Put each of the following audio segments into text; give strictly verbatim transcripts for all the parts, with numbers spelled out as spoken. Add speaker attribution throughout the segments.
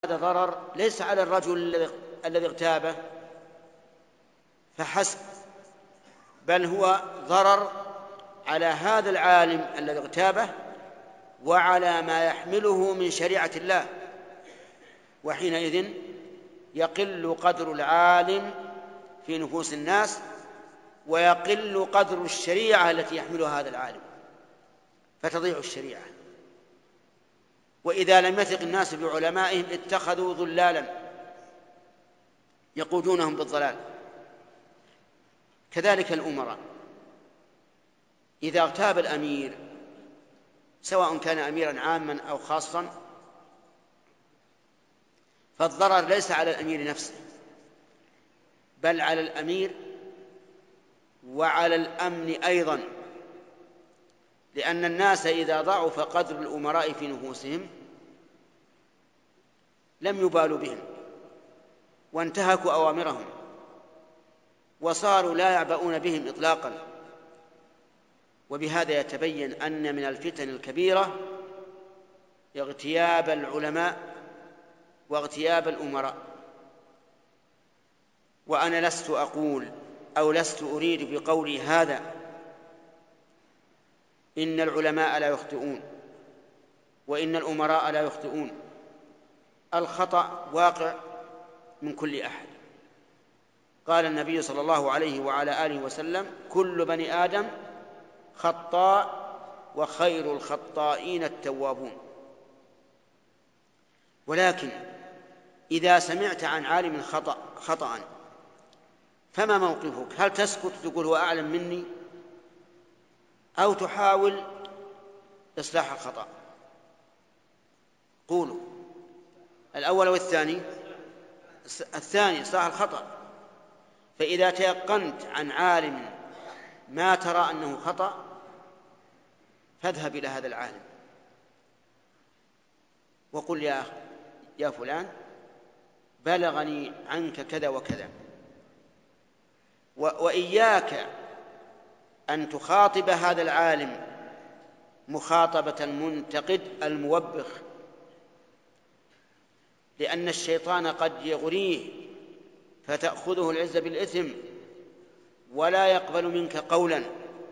Speaker 1: هذا ضرر ليس على الرجل الذي اغتابه فحسب، بل هو ضرر على هذا العالم الذي اغتابه وعلى ما يحمله من شريعة الله، وحينئذ يقل قدر العالم في نفوس الناس ويقل قدر الشريعة التي يحملها هذا العالم، فتضيع الشريعة. وإذا لم يثق الناس بعلمائهم اتخذوا ضلالا يقودونهم بالضلال. كذلك الأمراء إذا اغتاب الأمير سواء كان أميرا عاما أو خاصا فالضرر ليس على الأمير نفسه بل على الأمير وعلى الأمن أيضا، لأن الناس إذا ضعف قدر الأمراء في نفوسهم لم يبالوا بهم وانتهكوا أوامرهم وصاروا لا يعبؤون بهم إطلاقا. وبهذا يتبين أن من الفتن الكبيرة اغتياب العلماء واغتياب الأمراء. وأنا لست أقول أو لست أريد بقولي هذا إن العلماء لا يخطئون وإن الأمراء لا يخطئون، الخطأ واقع من كل أحد. قال النبي صلى الله عليه وعلى آله وسلم: كل بني آدم خطاء وخير الخطائين التوابون. ولكن إذا سمعت عن عالم خطأ خطأ فما موقفك؟ هل تسكت تقول هو أعلم مني أو تحاول إصلاح الخطأ؟ قولوا الأول والثاني. الثاني إصلاح الخطأ. فإذا تيقنت عن عالم ما ترى أنه خطأ فاذهب إلى هذا العالم وقل: يا يا فلان بلغني عنك كذا وكذا. وإياك أن تخاطب هذا العالم مخاطبة المنتقد الموبخ، لأن الشيطان قد يغريه فتأخذه العزة بالإثم ولا يقبل منك قولا.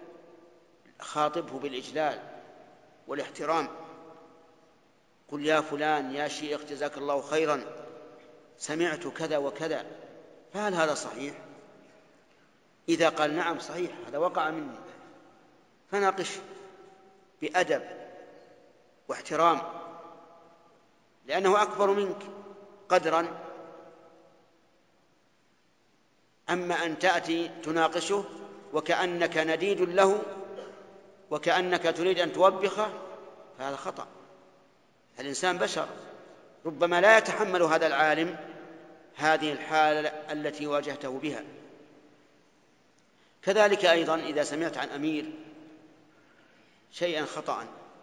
Speaker 1: خاطبه بالإجلال والاحترام، قل: يا فلان يا شيخ جزاك الله خيرا سمعت كذا وكذا، فهل هذا صحيح؟ إذا قال نعم صحيح هذا وقع مني، فناقش بأدب واحترام لأنه أكبر منك قدرا. أما أن تأتي تناقشه وكأنك نديد له وكأنك تريد أن توبخه فهذا خطأ. الإنسان بشر ربما لا يتحمل هذا العالم هذه الحالة التي واجهته بها. كذلك أيضا إذا سمعت عن أمير شيئا خطأ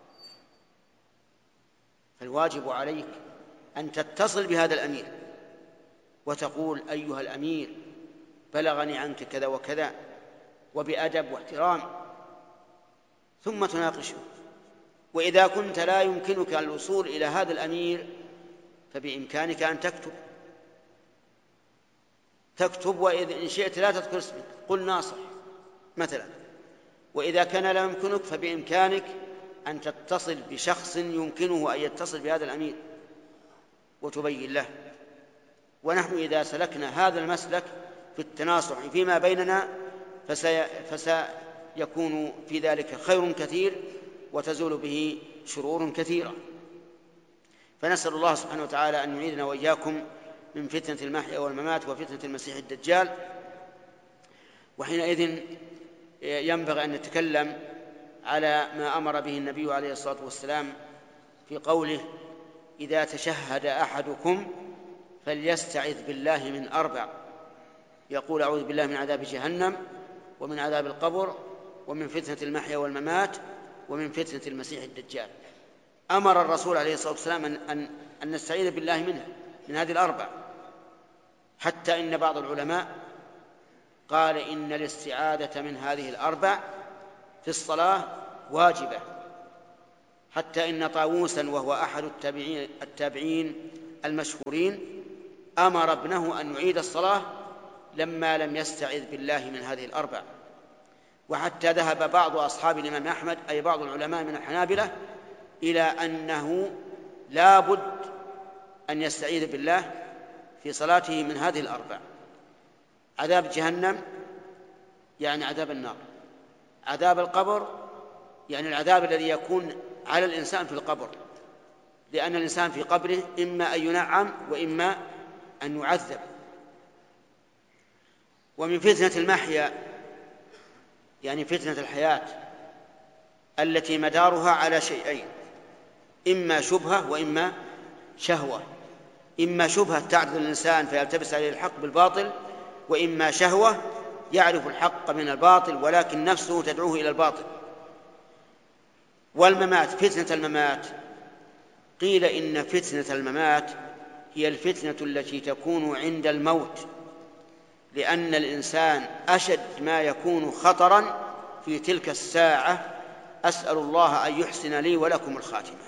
Speaker 1: فالواجب عليك أن تتصل بهذا الأمير وتقول: أيها الأمير بلغني عنك كذا وكذا، وبأدب واحترام، ثم تناقشه. وإذا كنت لا يمكنك الوصول إلى هذا الأمير فبإمكانك أن تكتب تكتب وإذا إن شئت لا تذكر اسمك، قل ناصح مثلا. وإذا كان لا يمكنك فبإمكانك أن تتصل بشخص يمكنه أن يتصل بهذا الأمير وتبين له. ونحن إذا سلكنا هذا المسلك في التناصح فيما بيننا فسي... فسيكون في ذلك خير كثير وتزول به شرور كثيرة. فنسأل الله سبحانه وتعالى أن يعيذنا وإياكم من فتنة المحيا والممات وفتنة المسيح الدجال. وحينئذ ينبغي أن نتكلم على ما أمر به النبي عليه الصلاة والسلام في قوله: إذا تشهد أحدكم فليستعذ بالله من أربع، يقول: أعوذ بالله من عذاب جهنم ومن عذاب القبر ومن فتنة المحيا والممات ومن فتنة المسيح الدجال. أمر الرسول عليه الصلاة والسلام أن, أن نستعيذ بالله منه من هذه الأربع، حتى إن بعض العلماء قال إن الاستعاذة من هذه الأربع في الصلاة واجبة، حتى إن طاووسا وهو أحد التابعين, التابعين المشهورين أمر ابنه أن يعيد الصلاة لما لم يستعذ بالله من هذه الأربع. وحتى ذهب بعض أصحاب الإمام أحمد أي بعض العلماء من الحنابلة إلى أنه لا بد أن يستعيذ بالله في صلاته من هذه الأربع: عذاب جهنم يعني عذاب النار، عذاب القبر يعني العذاب الذي يكون على الإنسان في القبر، لأن الإنسان في قبره إما أن ينعم وإما أن يعذب. ومن فتنة المحيا يعني فتنة الحياة التي مدارها على شيئين: إما شبهة وإما شهوة. إما شبهة تعرض الإنسان فيلتبس عليه الحق بالباطل، وإما شهوة يعرف الحق من الباطل ولكن نفسه تدعوه إلى الباطل. والممات، فتنة الممات، قيل إن فتنة الممات هي الفتنة التي تكون عند الموت، لأن الإنسان أشد ما يكون خطرا في تلك الساعة. أسأل الله أن يحسن لي ولكم الخاتمة.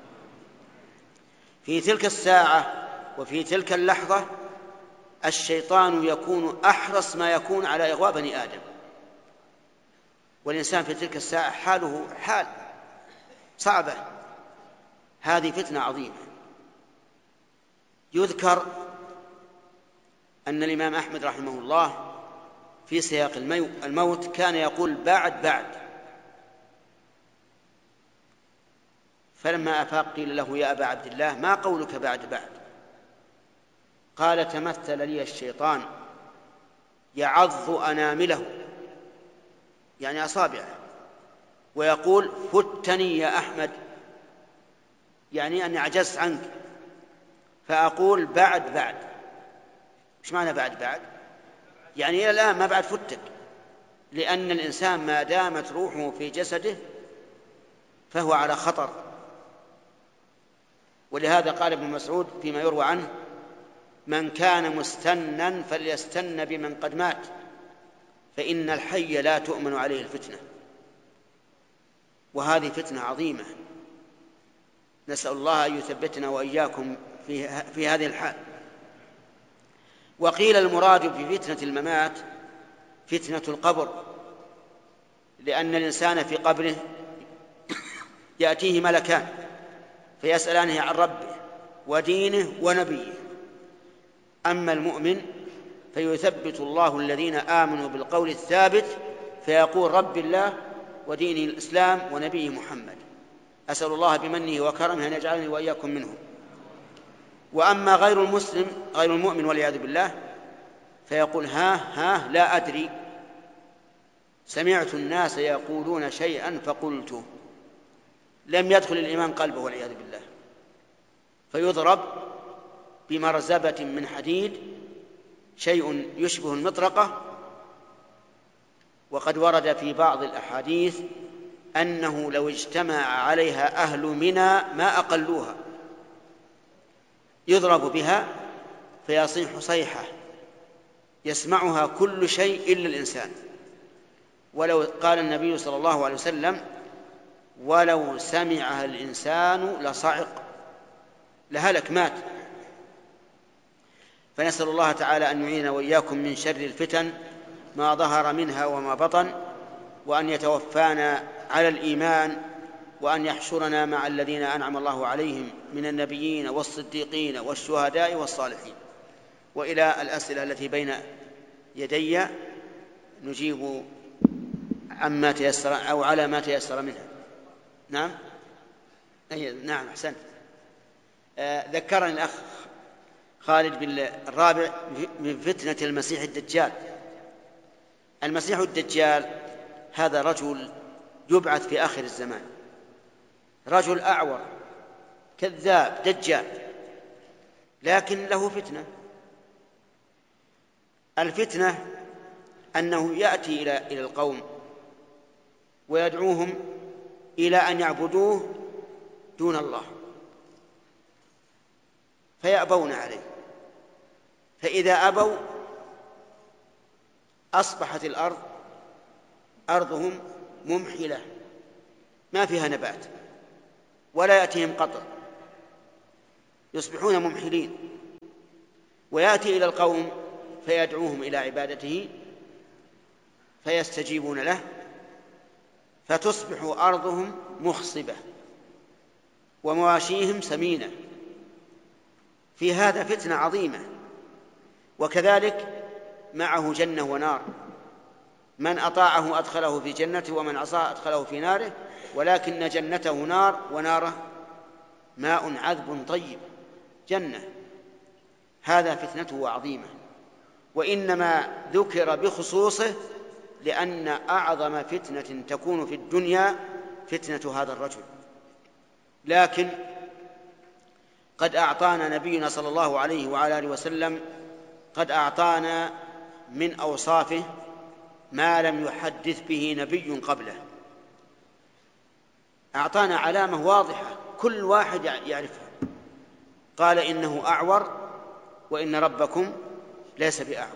Speaker 1: في تلك الساعة وفي تلك اللحظة الشيطان يكون أحرص ما يكون على إغواء بني آدم، والإنسان في تلك الساعة حاله حال صعبة. هذه فتنة عظيمة. يذكر أن الإمام أحمد رحمه الله في سياق الموت كان يقول بعد بعد، فلما أفاق قيل له: يا أبا عبد الله ما قولك بعد بعد؟ قال: تمثل لي الشيطان يعض أنامله يعني أصابعه ويقول: فتني يا أحمد، يعني أني عجزت عنك، فأقول بعد بعد. إيش معنى بعد بعد؟ يعني إلى الآن ما بعد فتك، لأن الإنسان ما دامت روحه في جسده فهو على خطر. ولهذا قال ابن مسعود فيما يروى عنه: من كان مستنا فليستن بمن قد مات، فإن الحي لا تؤمن عليه الفتنة. وهذه فتنة عظيمة، نسأل الله أن يثبتنا وإياكم في, في هذه الحال. وقيل المراد في فتنة الممات فتنة القبر، لأن الإنسان في قبره يأتيه ملكان فيسألانه عن ربه ودينه ونبيه. أما المؤمن فيثبت الله الذين آمنوا بالقول الثابت فيقول: رب الله ودين الإسلام ونبيه محمد. أسأل الله بمنه وكرمه أن يجعلني وإياكم منهم. وأما غير المسلم غير المؤمن والعياذ بالله فيقول: ها ها لا أدري، سمعت الناس يقولون شيئا فقلته. لم يدخل الإيمان قلبه والعياذ بالله، فيضرب بمرزبة من حديد شيء يشبه المطرقة. وقد ورد في بعض الأحاديث أنه لو اجتمع عليها أهل منى ما أقلوها، يضرب بها فيصيح صيحة يسمعها كل شيء إلا الإنسان. ولو قال النبي صلى الله عليه وسلم: ولو سمعها الإنسان لصعق، لهلك مات. فنسأل الله تعالى أن يعيننا وإياكم من شر الفتن ما ظهر منها وما بطن، وأن يتوفانا على الإيمان، وأن يحشرنا مع الذين أنعم الله عليهم من النبيين والصديقين والشهداء والصالحين. وإلى الأسئلة التي بين يدي نجيب عما تيسر أو على ما تيسر منها. نعم أي نعم أحسنت. آه ذكرني الأخ خالد بالرابع من فتنة المسيح الدجال. المسيح الدجال هذا رجل يبعث في آخر الزمان، رجل أعور كذاب دجال، لكن له فتنة. الفتنة أنه يأتي إلى إلى القوم ويدعوهم إلى أن يعبدوه دون الله، فيأبون عليه. فإذا أبوا أصبحت الأرض أرضهم ممحلة ما فيها نبات ولا يأتيهم قطر، يصبحون ممحلين، ويأتي إلى القوم فيدعوهم إلى عبادته فيستجيبون له، فتصبح أرضهم مخصبة ومواشيهم سمينة. في هذا فتنة عظيمة. وكذلك معه جنة ونار، من أطاعه أدخله في جنته ومن عصى أدخله في ناره، ولكن جنته نار وناره ماء عذب طيب، جنة. هذا فتنته عظيمة، وإنما ذكر بخصوصه لأن أعظم فتنة تكون في الدنيا فتنة هذا الرجل. لكن قد أعطانا نبينا صلى الله عليه وعلى آله وسلم قد أعطانا من أوصافه ما لم يحدث به نبي قبله. أعطانا علامة واضحة كل واحد يعرفها، قال إنه أعور وإن ربكم ليس بأعور.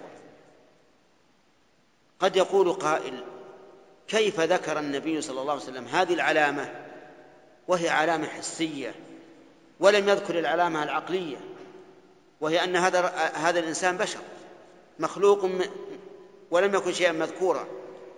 Speaker 1: قد يقول قائل كيف ذكر النبي صلى الله عليه وسلم هذه العلامة وهي علامة حسية ولم يذكر العلامة العقلية، وهي أن هذا هذا الإنسان بشر مخلوق ولم يكن شيئا مذكورا؟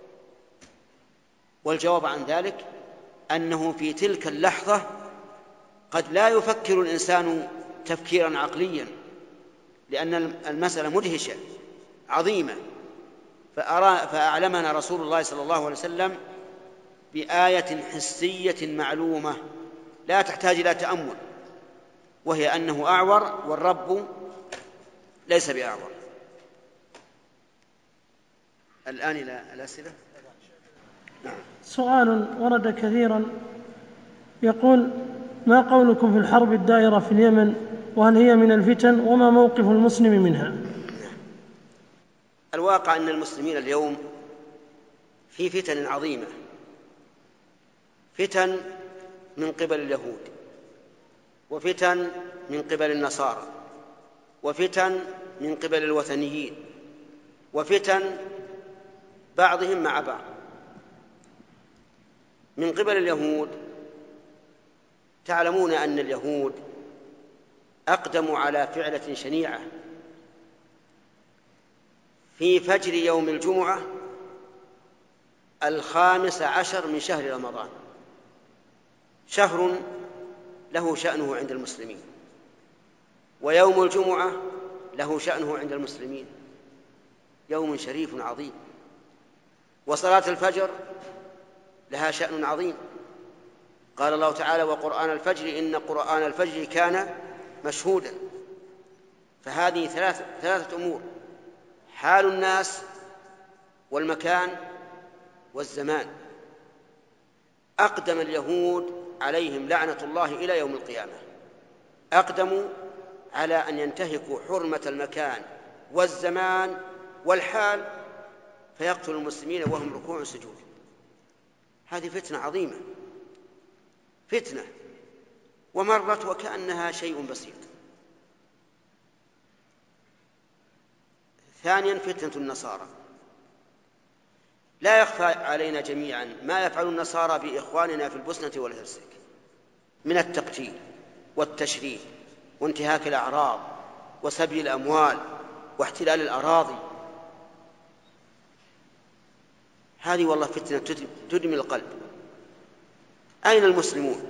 Speaker 1: والجواب عن ذلك أنه في تلك اللحظة قد لا يفكر الإنسان تفكيرا عقليا، لأن المسألة مدهشة عظيمة. فأعلمنا رسول الله صلى الله عليه وسلم بآية حسية معلومة لا تحتاج إلى تأمل، وهي أنه أعور والرب ليس بأعور. الآن إلى الأسئلة.
Speaker 2: نعم. سؤال ورد كثيرا يقول: ما قولكم في الحرب الدائرة في اليمن، وهل هي من الفتن، وما موقف المسلم منها؟
Speaker 1: الواقع أن المسلمين اليوم في فتن عظيمة، فتن من قبل اليهود، وفتن من قبل النصارى، وفتن من قبل الوثنيين، وفتن بعضهم مع بعض. من قبل اليهود تعلمون أن اليهود أقدموا على فعلة شنيعة في فجر يوم الجمعة الخامس عشر من شهر رمضان، شهر له شأنه عند المسلمين، ويوم الجمعة له شأنه عند المسلمين، يوم شريف عظيم. وصلاة الفجر لها شأن عظيم، قال الله تعالى: وقرآن الفجر إن قرآن الفجر كان مشهودا. فهذه ثلاث ثلاثة أمور: حال الناس والمكان والزمان. أقدم اليهود عليهم لعنة الله إلى يوم القيامة، أقدموا على أن ينتهكوا حرمة المكان والزمان والحال فيقتلوا المسلمين وهم ركوع سجود. هذه فتنة عظيمة، فتنة ومرت وكأنها شيء بسيط. ثانيا فتنة النصارى. لا يخفى علينا جميعا ما يفعل النصارى بإخواننا في البوسنة والهرسك من التقتيل والتشريد وانتهاك الأعراض وسبي الأموال واحتلال الأراضي. هذه والله فتنة تدمي القلب. أين المسلمون؟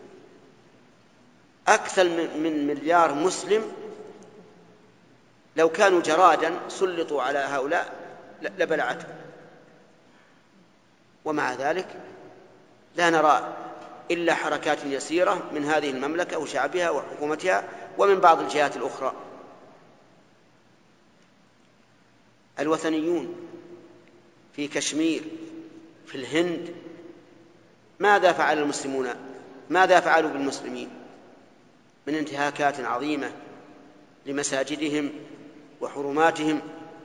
Speaker 1: أكثر من مليار مسلم لو كانوا جرادا سلطوا على هؤلاء لبلعتهم، ومع ذلك لا نرى إلا حركات يسيرة من هذه المملكة وشعبها وحكومتها ومن بعض الجهات الأخرى. الوثنيون في كشمير في الهند ماذا فعل المسلمون؟ ماذا فعلوا بالمسلمين من انتهاكات عظيمة لمساجدهم وحرماتهم؟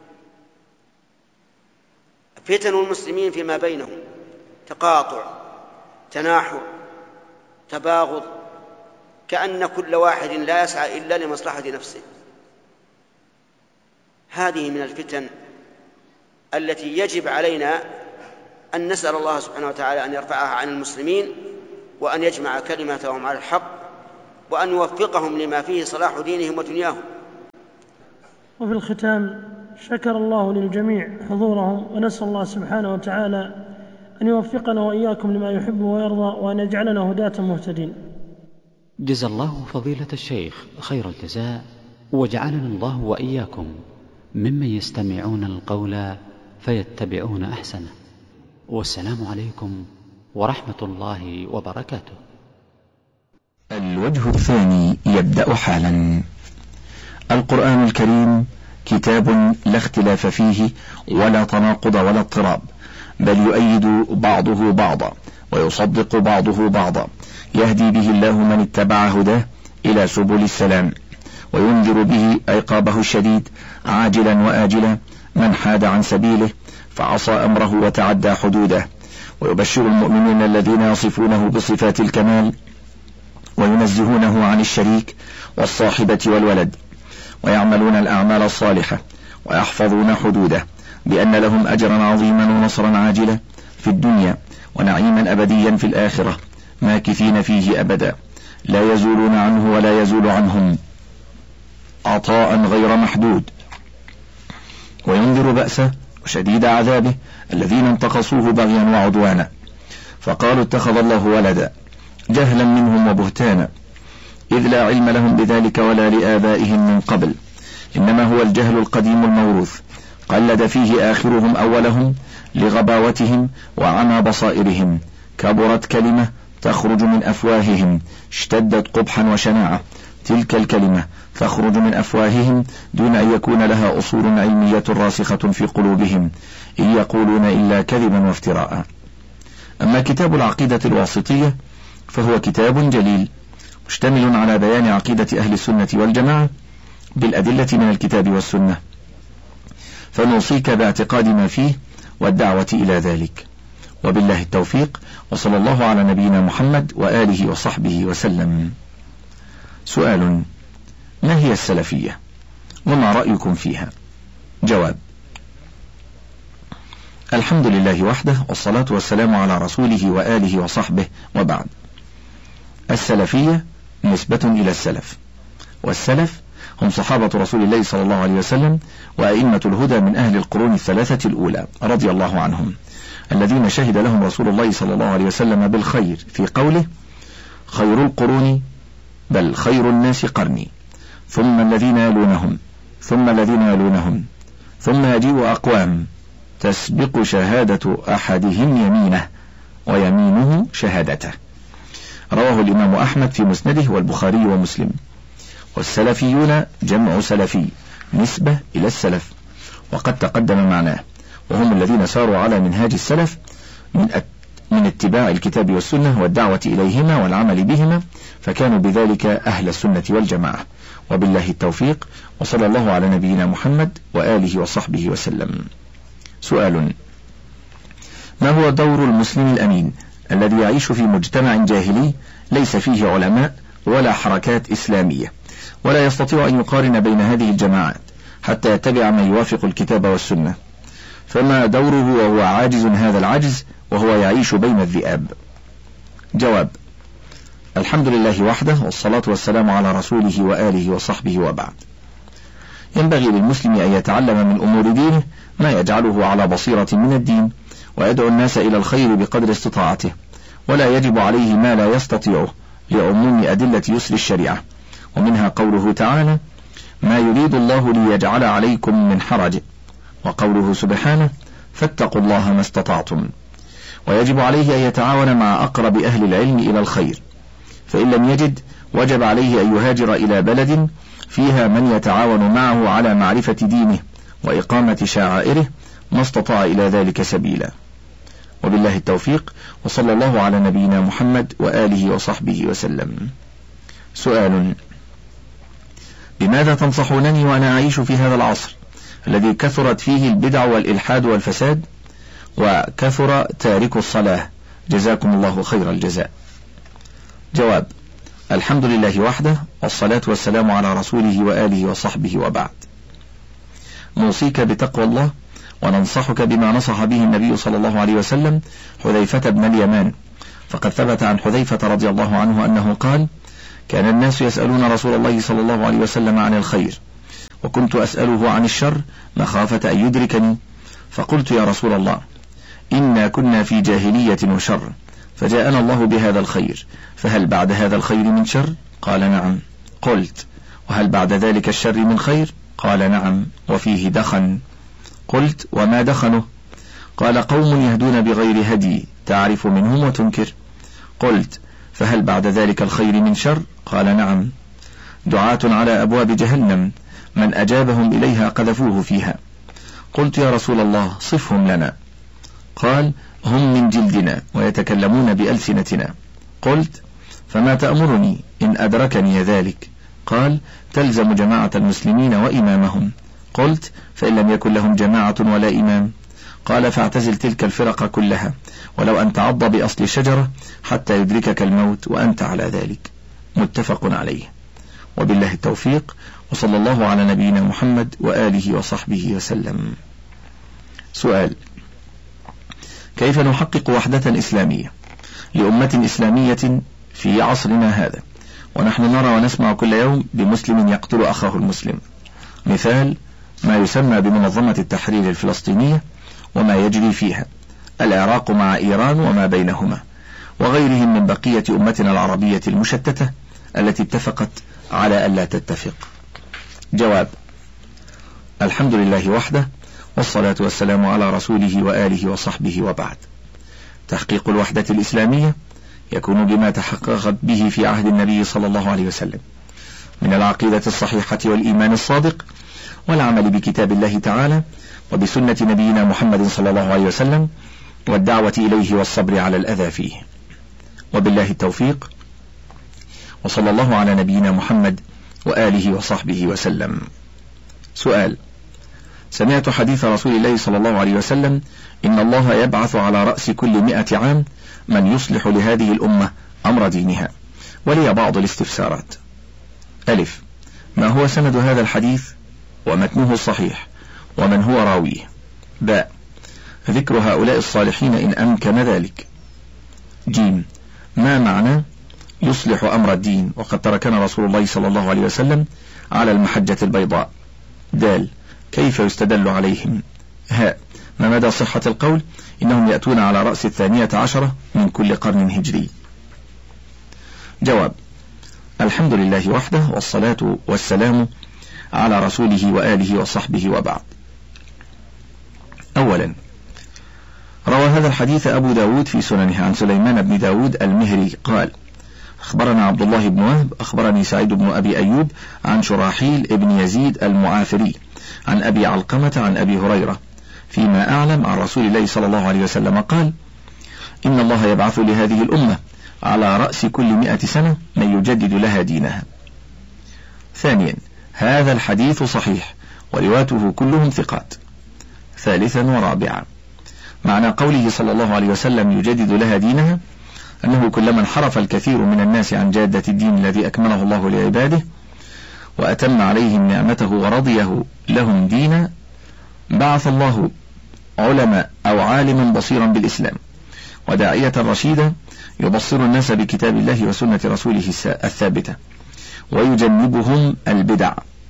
Speaker 1: فتن المسلمين فيما بينهم تقاطع، تناحر، تباغض، كأن كل واحد لا يسعى إلا لمصلحة نفسه. هذه من الفتن التي يجب علينا أن نسأل الله سبحانه وتعالى أن يرفعها عن المسلمين وأن يجمع كلمتهم على الحق وأن يوفقهم لما فيه صلاح دينهم ودنياهم.
Speaker 2: وفي الختام شكر الله للجميع حضورهم، ونسأل الله سبحانه وتعالى أن يوفقنا وإياكم لما يحب ويرضى، وأن يجعلنا هداة مهتدين.
Speaker 3: جزا الله فضيلة الشيخ خير الجزاء، وجعلنا الله وإياكم ممن يستمعون القول فيتبعون أحسنه. والسلام عليكم ورحمة الله وبركاته.
Speaker 4: الوجه الثاني يبدأ حالا. القرآن الكريم كتاب لا اختلاف فيه ولا تناقض ولا اضطراب، بل يؤيد بعضه بعضا ويصدق بعضه بعضا، يهدي به الله من اتبع هداه إلى سبل السلام، وينذر به عقابه الشديد عاجلا وآجلا من حاد عن سبيله فعصى أمره وتعدى حدوده، ويبشر المؤمنين الذين يصفونه بصفات الكمال وينزهونه عن الشريك والصاحبة والولد، ويعملون الأعمال الصالحة ويحفظون حدوده بأن لهم أجرا عظيما ونصرا عاجلا في الدنيا ونعيما أبديا في الآخرة ماكثين فيه أبدا لا يزولون عنه ولا يزول عنهم عطاء غير محدود. وينذر بأسه وشديد عذابه الذين انتقصوه بغيا وعدوانا فقالوا اتخذ الله ولدا، جهلا منهم وبهتانا، إذ لا علم لهم بذلك ولا لآبائهم من قبل، إنما هو الجهل القديم الموروث قلد فيه آخرهم أولهم لغباوتهم وعمى بصائرهم، كبرت كلمة تخرج من أفواههم اشتدت قبحا وشناعة، تلك الكلمة تخرج من أفواههم دون أن يكون لها أصول علمية راسخة في قلوبهم، إن يقولون إلا كذبا وافتراء. أما كتاب العقيدة الواسطية فهو كتاب جليل مشتمل على بيان عقيدة أهل السنة والجماعة بالأدلة من الكتاب والسنة، فنوصيك باعتقاد ما فيه والدعوة إلى ذلك. وبالله التوفيق، وصلى الله على نبينا محمد وآله وصحبه وسلم. سؤال: ما هي السلفية وما رأيكم فيها؟ جواب: الحمد لله وحده، والصلاة والسلام على رسوله وآله وصحبه، وبعد. السلفية نسبة إلى السلف، والسلف هم صحابة رسول الله صلى الله عليه وسلم وأئمة الهدى من أهل القرون الثلاثة الأولى رضي الله عنهم، الذين شهد لهم رسول الله صلى الله عليه وسلم بالخير في قوله: خير القرون بل خير الناس قرني، ثم الذين يلونهم، ثم الذين يلونهم، ثم يجيء أقوام تسبق شهادة أحدهم يمينه ويمينه شهادته. رواه الإمام أحمد في مسنده والبخاري ومسلم. والسلفيون جمع سلفي نسبة إلى السلف، وقد تقدم معناه، وهم الذين ساروا على منهاج السلف من من اتباع الكتاب والسنة والدعوة إليهما والعمل بهما، فكانوا بذلك أهل السنة والجماعة. وبالله التوفيق، وصلى الله على نبينا محمد وآله وصحبه وسلم. سؤال: ما هو دور المسلم الأمين الذي يعيش في مجتمع جاهلي ليس فيه علماء ولا حركات إسلامية، ولا يستطيع أن يقارن بين هذه الجماعات حتى يتبع ما يوافق الكتاب والسنة؟ فما دوره وهو عاجز هذا العجز وهو يعيش بين الذئاب؟ جواب: الحمد لله وحده، والصلاة والسلام على رسوله وآله وصحبه، وبعد. ينبغي للمسلم أن يتعلم من أمور دينه ما يجعله على بصيرة من الدين، ويدعو الناس إلى الخير بقدر استطاعته، ولا يجب عليه ما لا يستطيعه لعموم أدلة يسر الشريعة، ومنها قوله تعالى: ما يريد الله ليجعل عليكم من حرج، وقوله سبحانه: فاتقوا الله ما استطعتم. ويجب عليه أن يتعاون مع أقرب أهل العلم إلى الخير، فإن لم يجد وجب عليه أن يهاجر إلى بلد فيها من يتعاون معه على معرفة دينه وإقامة شعائره ما استطاع إلى ذلك سبيلا. وبالله التوفيق، وصلى الله على نبينا محمد وآله وصحبه وسلم. سؤال: بماذا تنصحونني وأنا أعيش في هذا العصر الذي كثرت فيه البدع والإلحاد والفساد، وكثر تارك الصلاة، جزاكم الله خير الجزاء؟ جواب: الحمد لله وحده، والصلاة والسلام على رسوله وآله وصحبه، وبعد. نوصيك بتقوى الله، وننصحك بما نصح به النبي صلى الله عليه وسلم حذيفة بن اليمان، فقد ثبت عن حذيفة رضي الله عنه أنه قال: كان الناس يسألون رسول الله صلى الله عليه وسلم عن الخير، وكنت أسأله عن الشر مخافة أن يدركني، فقلت يا رسول الله إنا كنا في جاهلية وشر، فجاءنا الله بهذا الخير، فهل بعد هذا الخير من شر؟ قال نعم. قلت وهل بعد ذلك الشر من خير؟ قال نعم، وفيه دخن. قلت وما دخنه؟ قال قوم يهدون بغير هدي تعرف منهم وتنكر. قلت فهل بعد ذلك الخير من شر؟ قال نعم، دعاة على أبواب جهنم من أجابهم إليها قذفوه فيها. قلت يا رسول الله صفهم لنا. قال هم من جلدنا ويتكلمون بألسنتنا. قلت فما تأمرني إن أدركني ذلك؟ قال تلزم جماعة المسلمين وإمامهم. قلت فإن لم يكن لهم جماعة ولا إمام؟ قال فاعتزل تلك الفرق كلها ولو أن تعض بأصل الشجرة حتى يدركك الموت وأنت على ذلك. متفق عليه. وبالله التوفيق، وصلى الله على نبينا محمد وآله وصحبه وسلم. سؤال: كيف نحقق وحدة إسلامية لأمة إسلامية في عصرنا هذا ونحن نرى ونسمع كل يوم بمسلم يقتل أخاه المسلم؟ مثال ما يسمى بمنظمة التحرير الفلسطينية وما يجري فيها، العراق مع إيران وما بينهما، وغيرهم من بقية أمتنا العربية المشتتة التي اتفقت على ألا تتفق. جواب: الحمد لله وحده، والصلاة والسلام على رسوله وآله وصحبه، وبعد. تحقيق الوحدة الإسلامية يكون بما تحققت به في عهد النبي صلى الله عليه وسلم من العقيدة الصحيحة والإيمان الصادق والعمل بكتاب الله تعالى وبسنة نبينا محمد صلى الله عليه وسلم والدعوة إليه والصبر على الأذى فيه. وبالله التوفيق، وصلى الله على نبينا محمد وآله وصحبه وسلم. سؤال: سمعت حديث رسول الله صلى الله عليه وسلم إن الله يبعث على رأس كل مئة عام من يصلح لهذه الأمة أمر دينها، ولي بعض الاستفسارات. ألف: ما هو سند هذا الحديث ومتنه الصحيح ومن هو راويه؟ باء: ذكر هؤلاء الصالحين إن أمكن ذلك. جيم: ما معنى يصلح أمر الدين وقد تركنا رسول الله صلى الله عليه وسلم على المحجة البيضاء؟ دال: كيف يستدل عليهم؟ هاء: ما مدى صحة القول إنهم يأتون على رأس الثانية عشرة من كل قرن هجري؟ جواب: الحمد لله وحده، والصلاة والسلام على رسوله وآله وصحبه، وبعد. أولا، روى هذا الحديث أبو داود في سننه عن سليمان بن داود المهري قال: أخبرنا عبد الله بن وهب أخبرني سعيد بن أبي أيوب عن شراحيل بن يزيد المعافري عن أبي علقمة عن أبي هريرة فيما أعلم عن رسول الله صلى الله عليه وسلم قال: إن الله يبعث لهذه الأمة على رأس كل مئة سنة من يجدد لها دينها. ثانيا، هذا الحديث صحيح ورواته كلهم ثقات. ثالثا ورابعا، معنى قوله صلى الله عليه وسلم يجدد لها دينها أنه كلما انحرف الكثير من الناس عن جادة الدين الذي أكمله الله لعباده وأتم عليهم نعمته ورضيه لهم دينا، بعث الله علماء أو عالما بصيرا بالإسلام وداعية رشيدا يبصر الناس بكتاب الله وسنة رسوله الثابتة، ويجنبهم البدع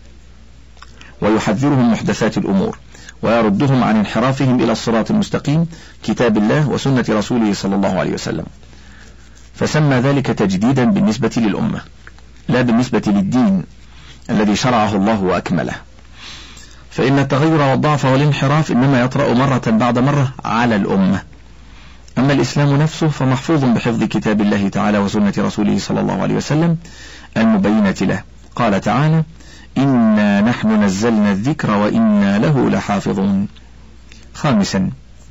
Speaker 4: ويحذرهم محدثات الأمور ويردهم عن انحرافهم إلى الصراط المستقيم كتاب الله وسنة رسوله صلى الله عليه وسلم. فسمى ذلك تجديدا بالنسبة للأمة لا بالنسبة للدين الذي شرعه الله وأكمله، فإن التغير والضعف والانحراف إنما يطرأ مرة بعد مرة على الأمة. أما الإسلام نفسه فمحفوظ بحفظ كتاب الله تعالى وسنة رسوله صلى الله عليه وسلم المبينة له. قال تعالى: إنا نحن نزلنا الذكر وإنا له لحافظون. خامسا،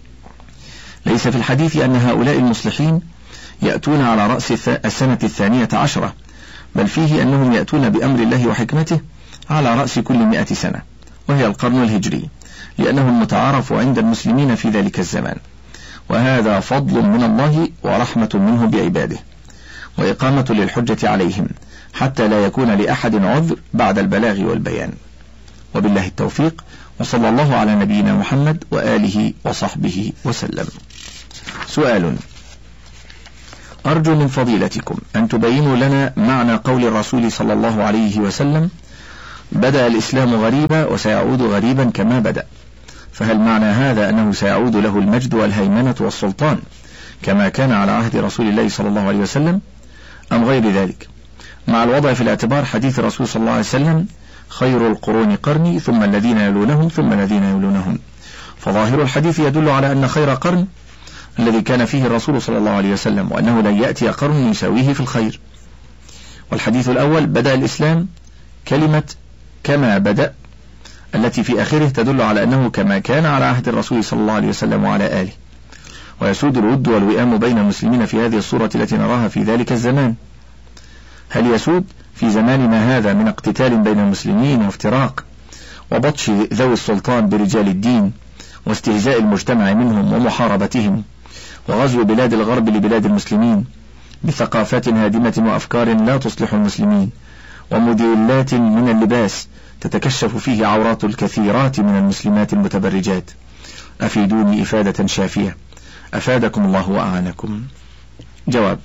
Speaker 4: ليس في الحديث أن هؤلاء المصلحين يأتون على رأس السنة الثانية عشرة، بل فيه أنهم يأتون بأمر الله وحكمته على رأس كل مئة سنة، وهي القرن الهجري، لأنه المتعارف عند المسلمين في ذلك الزمان، وهذا فضل من الله ورحمة منه بعباده وإقامة للحجة عليهم حتى لا يكون لأحد عذر بعد البلاغ والبيان. وبالله التوفيق، وصلى الله على نبينا محمد وآله وصحبه وسلم. سؤال: أرجو من فضيلتكم أن تبينوا لنا معنى قول الرسول صلى الله عليه وسلم: بدأ الإسلام غريبا وسيعود غريبا كما بدأ، فهل معنى هذا أنه سيعود له المجد والهيمنة والسلطان كما كان على عهد رسول الله صلى الله عليه وسلم، أم غير ذلك، مع الوضع في الاعتبار حديث الرسول صلى الله عليه وسلم: خير القرون قرني ثم الذين يلونهم ثم الذين يلونهم؟ فظاهر الحديث يدل على أن خير قرن الذي كان فيه الرسول صلى الله عليه وسلم، وأنه لن يأتي قرن يساويه في الخير. والحديث الأول: بدأ الإسلام، كلمة كما بدأ التي في آخره تدل على أنه كما كان على عهد الرسول صلى الله عليه وسلم وعلى آله، ويسود الود والوئام بين المسلمين في هذه الصورة التي نراها في ذلك الزمان. هل يسود في زماننا هذا من اقتتال بين المسلمين وافتراق وبطش ذوي السلطان برجال الدين واستهزاء المجتمع منهم ومحاربتهم وغزو بلاد الغرب لبلاد المسلمين بثقافات هادمة وأفكار لا تصلح المسلمين وموديلات من اللباس تتكشف فيه عورات الكثيرات من المسلمات المتبرجات؟ أفيدوني إفادة شافية أفادكم الله وأعانكم. جواب: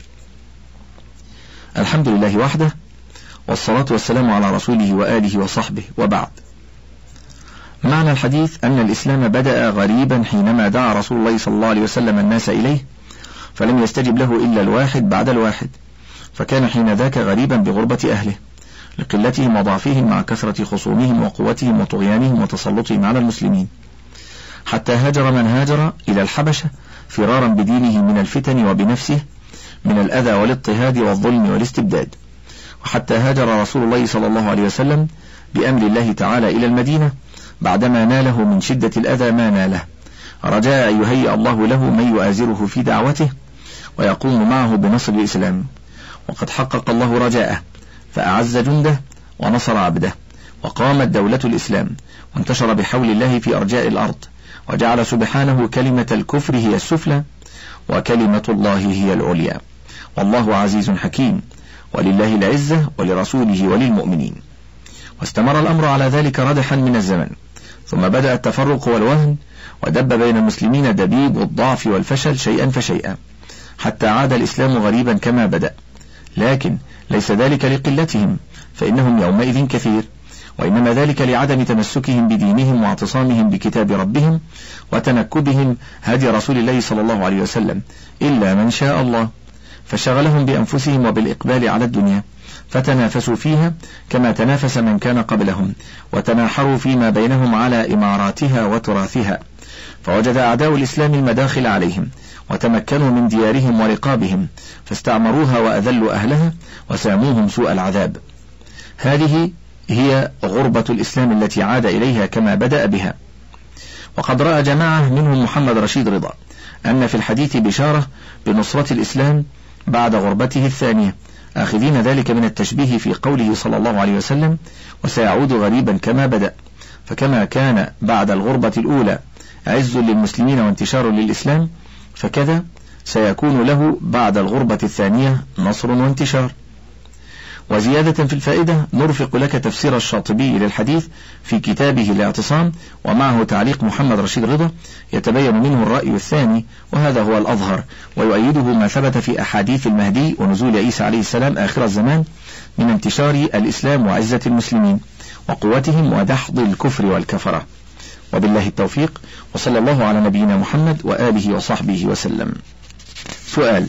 Speaker 4: الحمد لله وحده، والصلاة والسلام على رسوله وآله وصحبه، وبعد. معنى الحديث أن الإسلام بدأ غريبا حينما دعا رسول الله صلى الله عليه وسلم الناس إليه، فلم يستجب له إلا الواحد بعد الواحد، فكان حين ذاك غريبا بغربة أهله لقلتهم وضعفهم مع كثرة خصومهم وقوتهم وطغيانهم وتسلطهم على المسلمين، حتى هاجر من هاجر إلى الحبشة فرارا بدينه من الفتن وبنفسه من الأذى والاضطهاد والظلم والاستبداد، وحتى هاجر رسول الله صلى الله عليه وسلم بأمر الله تعالى إلى المدينة بعدما ناله من شدة الأذى ما ناله، رجاء أن يهيئ الله له من يؤازره في دعوته ويقوم معه بنصر الإسلام، وقد حقق الله رجاءه فأعز جنده ونصر عبده، وقامت دولة الإسلام وانتشر بحول الله في أرجاء الأرض، وجعل سبحانه كلمة الكفر هي السفلى وكلمة الله هي العليا، والله عزيز حكيم، ولله العزة ولرسوله وللمؤمنين. واستمر الأمر على ذلك ردحا من الزمن، ثم بدأ التفرق والوهن، ودب بين المسلمين دبيب الضعف والفشل شيئا فشيئا، حتى عاد الإسلام غريبا كما بدأ، لكن ليس ذلك لقلتهم فإنهم يومئذ كثير، وإنما ذلك لعدم تمسكهم بدينهم واعتصامهم بكتاب ربهم وتنكبهم هدي رسول الله صلى الله عليه وسلم، إلا من شاء الله، فشغلهم بأنفسهم وبالإقبال على الدنيا، فتنافسوا فيها كما تنافس من كان قبلهم، وتناحروا فيما بينهم على إماراتها وتراثها، فوجد أعداء الإسلام المداخل عليهم وتمكنوا من ديارهم ورقابهم، فاستعمروها وأذلوا أهلها وساموهم سوء العذاب. هذه هي غربة الإسلام التي عاد إليها كما بدأ بها. وقد رأى جماعة منهم محمد رشيد رضا أن في الحديث بشارة بنصرة الإسلام بعد غربته الثانية، آخذين ذلك من التشبيه في قوله صلى الله عليه وسلم: وسيعود غريبا كما بدأ، فكما كان بعد الغربة الأولى عز للمسلمين وانتشار للإسلام، فكذا سيكون له بعد الغربة الثانية نصر وانتشار. وزيادة في الفائدة نرفق لك تفسير الشاطبي للحديث في كتابه الاعتصام، ومعه تعليق محمد رشيد رضا يتبين منه الرأي الثاني، وهذا هو الأظهر، ويؤيده ما ثبت في أحاديث المهدي ونزول عيسى عليه السلام آخر الزمان من انتشار الإسلام وعزة المسلمين وقوتهم ودحض الكفر والكفرة. وبالله التوفيق، وصلى الله على نبينا محمد وآله وصحبه وسلم. سؤال: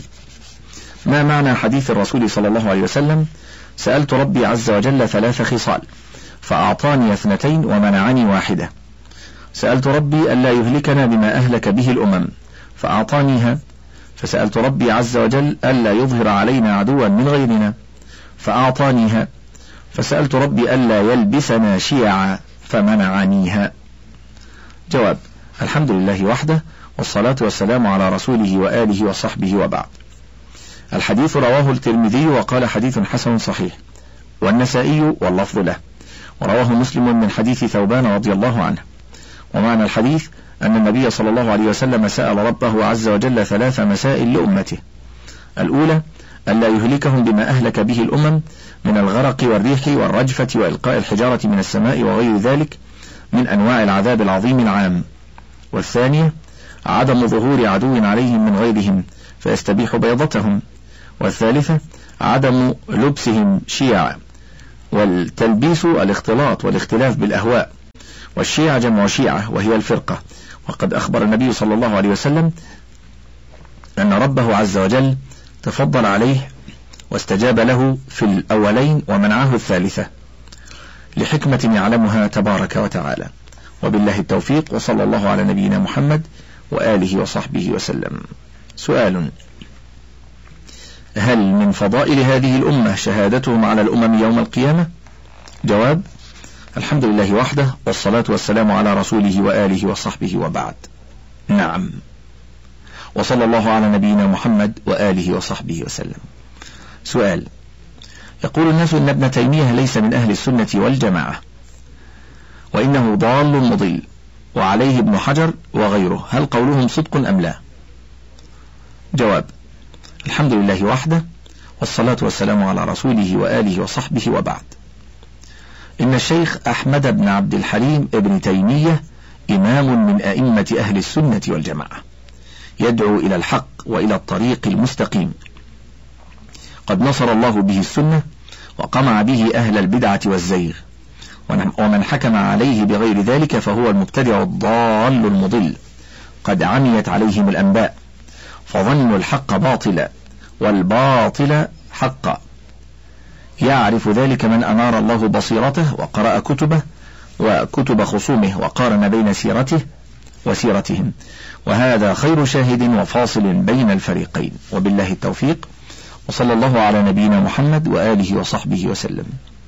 Speaker 4: ما معنى حديث الرسول صلى الله عليه وسلم: سألت ربي عز وجل ثلاث خصال فأعطاني اثنتين ومنعني واحدة؟ سألت ربي ألا يهلكنا بما أهلك به الأمم فأعطانيها، فسألت ربي عز وجل ألا يظهر علينا عدوا من غيرنا فأعطانيها، فسألت ربي ألا يلبسنا شيعا فمنعنيها. جواب: الحمد لله وحده، والصلاة والسلام على رسوله وآله وصحبه، وبعد. الحديث رواه الترمذي وقال حديث حسن صحيح، والنسائي واللفظ له، ورواه مسلم من حديث ثوبان رضي الله عنه. ومعنى الحديث أن النبي صلى الله عليه وسلم سأل ربه عز وجل ثلاث مسائل لأمته: الأولى ألا يهلكهم بما أهلك به الأمم من الغرق والريح والرجفة وإلقاء الحجارة من السماء وغير ذلك من أنواع العذاب العظيم العام. والثانية عدم ظهور عدو عليهم من غيرهم فيستبيح بيضتهم. والثالثة عدم لبسهم شيعا، والتلبيس الاختلاط والاختلاف بالأهواء، والشيعة جمع شيعة وهي الفرقة. وقد أخبر النبي صلى الله عليه وسلم أن ربه عز وجل تفضل عليه واستجاب له في الأولين ومنعه الثالثة لحكمة يعلمها تبارك وتعالى. وبالله التوفيق، وصلى الله على نبينا محمد وآله وصحبه وسلم. سؤال: هل من فضائل هذه الأمة شهادتهم على الأمم يوم القيامة؟ جواب: الحمد لله وحده، والصلاة والسلام على رسوله وآله وصحبه وبعد. نعم. وصلى الله على نبينا محمد وآله وصحبه وسلم. سؤال: يقول الناس إن ابن تيمية ليس من أهل السنة والجماعة، وإنه ضال مضل، وعليه ابن حجر وغيره، هل قولهم صدق أم لا؟ جواب: الحمد لله وحده، والصلاة والسلام على رسوله وآله وصحبه وبعد. إن الشيخ أحمد بن عبد الحليم ابن تيمية إمام من أئمة أهل السنة والجماعة، يدعو إلى الحق وإلى الطريق المستقيم، قد نصر الله به السنة وقمع به أهل البدعة والزيغ، ومن حكم عليه بغير ذلك فهو المبتدع الضال المضل، قد عميت عليهم الأنباء فظنوا الحق باطلا والباطل حقا. يعرف ذلك من أنار الله بصيرته وقرأ كتبه وكتب خصومه وقارن بين سيرته وسيرتهم، وهذا خير شاهد وفاصل بين الفريقين. وبالله التوفيق، وصلى الله على نبينا محمد وآله وصحبه وسلم.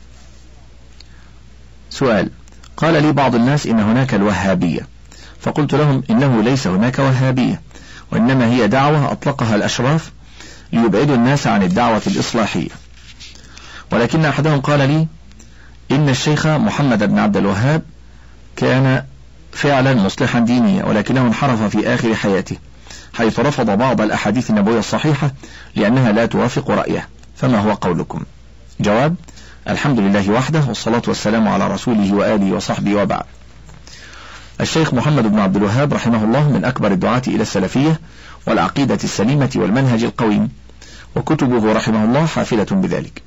Speaker 4: سؤال: قال لي بعض الناس إن هناك الوهابية، فقلت لهم إنه ليس هناك وهابية، وإنما هي دعوة أطلقها الأشراف ليبعدوا الناس عن الدعوة الإصلاحية. ولكن أحدهم قال لي إن الشيخ محمد بن عبد الوهاب كان فعلا مصلحا دينيا، ولكنه انحرف في آخر حياته، حيث رفض بعض الأحاديث النبوية الصحيحة لأنها لا توافق رأيه، فما هو قولكم؟ جواب: الحمد لله وحده، والصلاة والسلام على رسوله وآله وصحبه وبعد. الشيخ محمد بن عبد الوهاب رحمه الله من أكبر الدعاة إلى السلفية والعقيدة السليمة والمنهج القويم، وكتبه رحمه الله حافلة بذلك.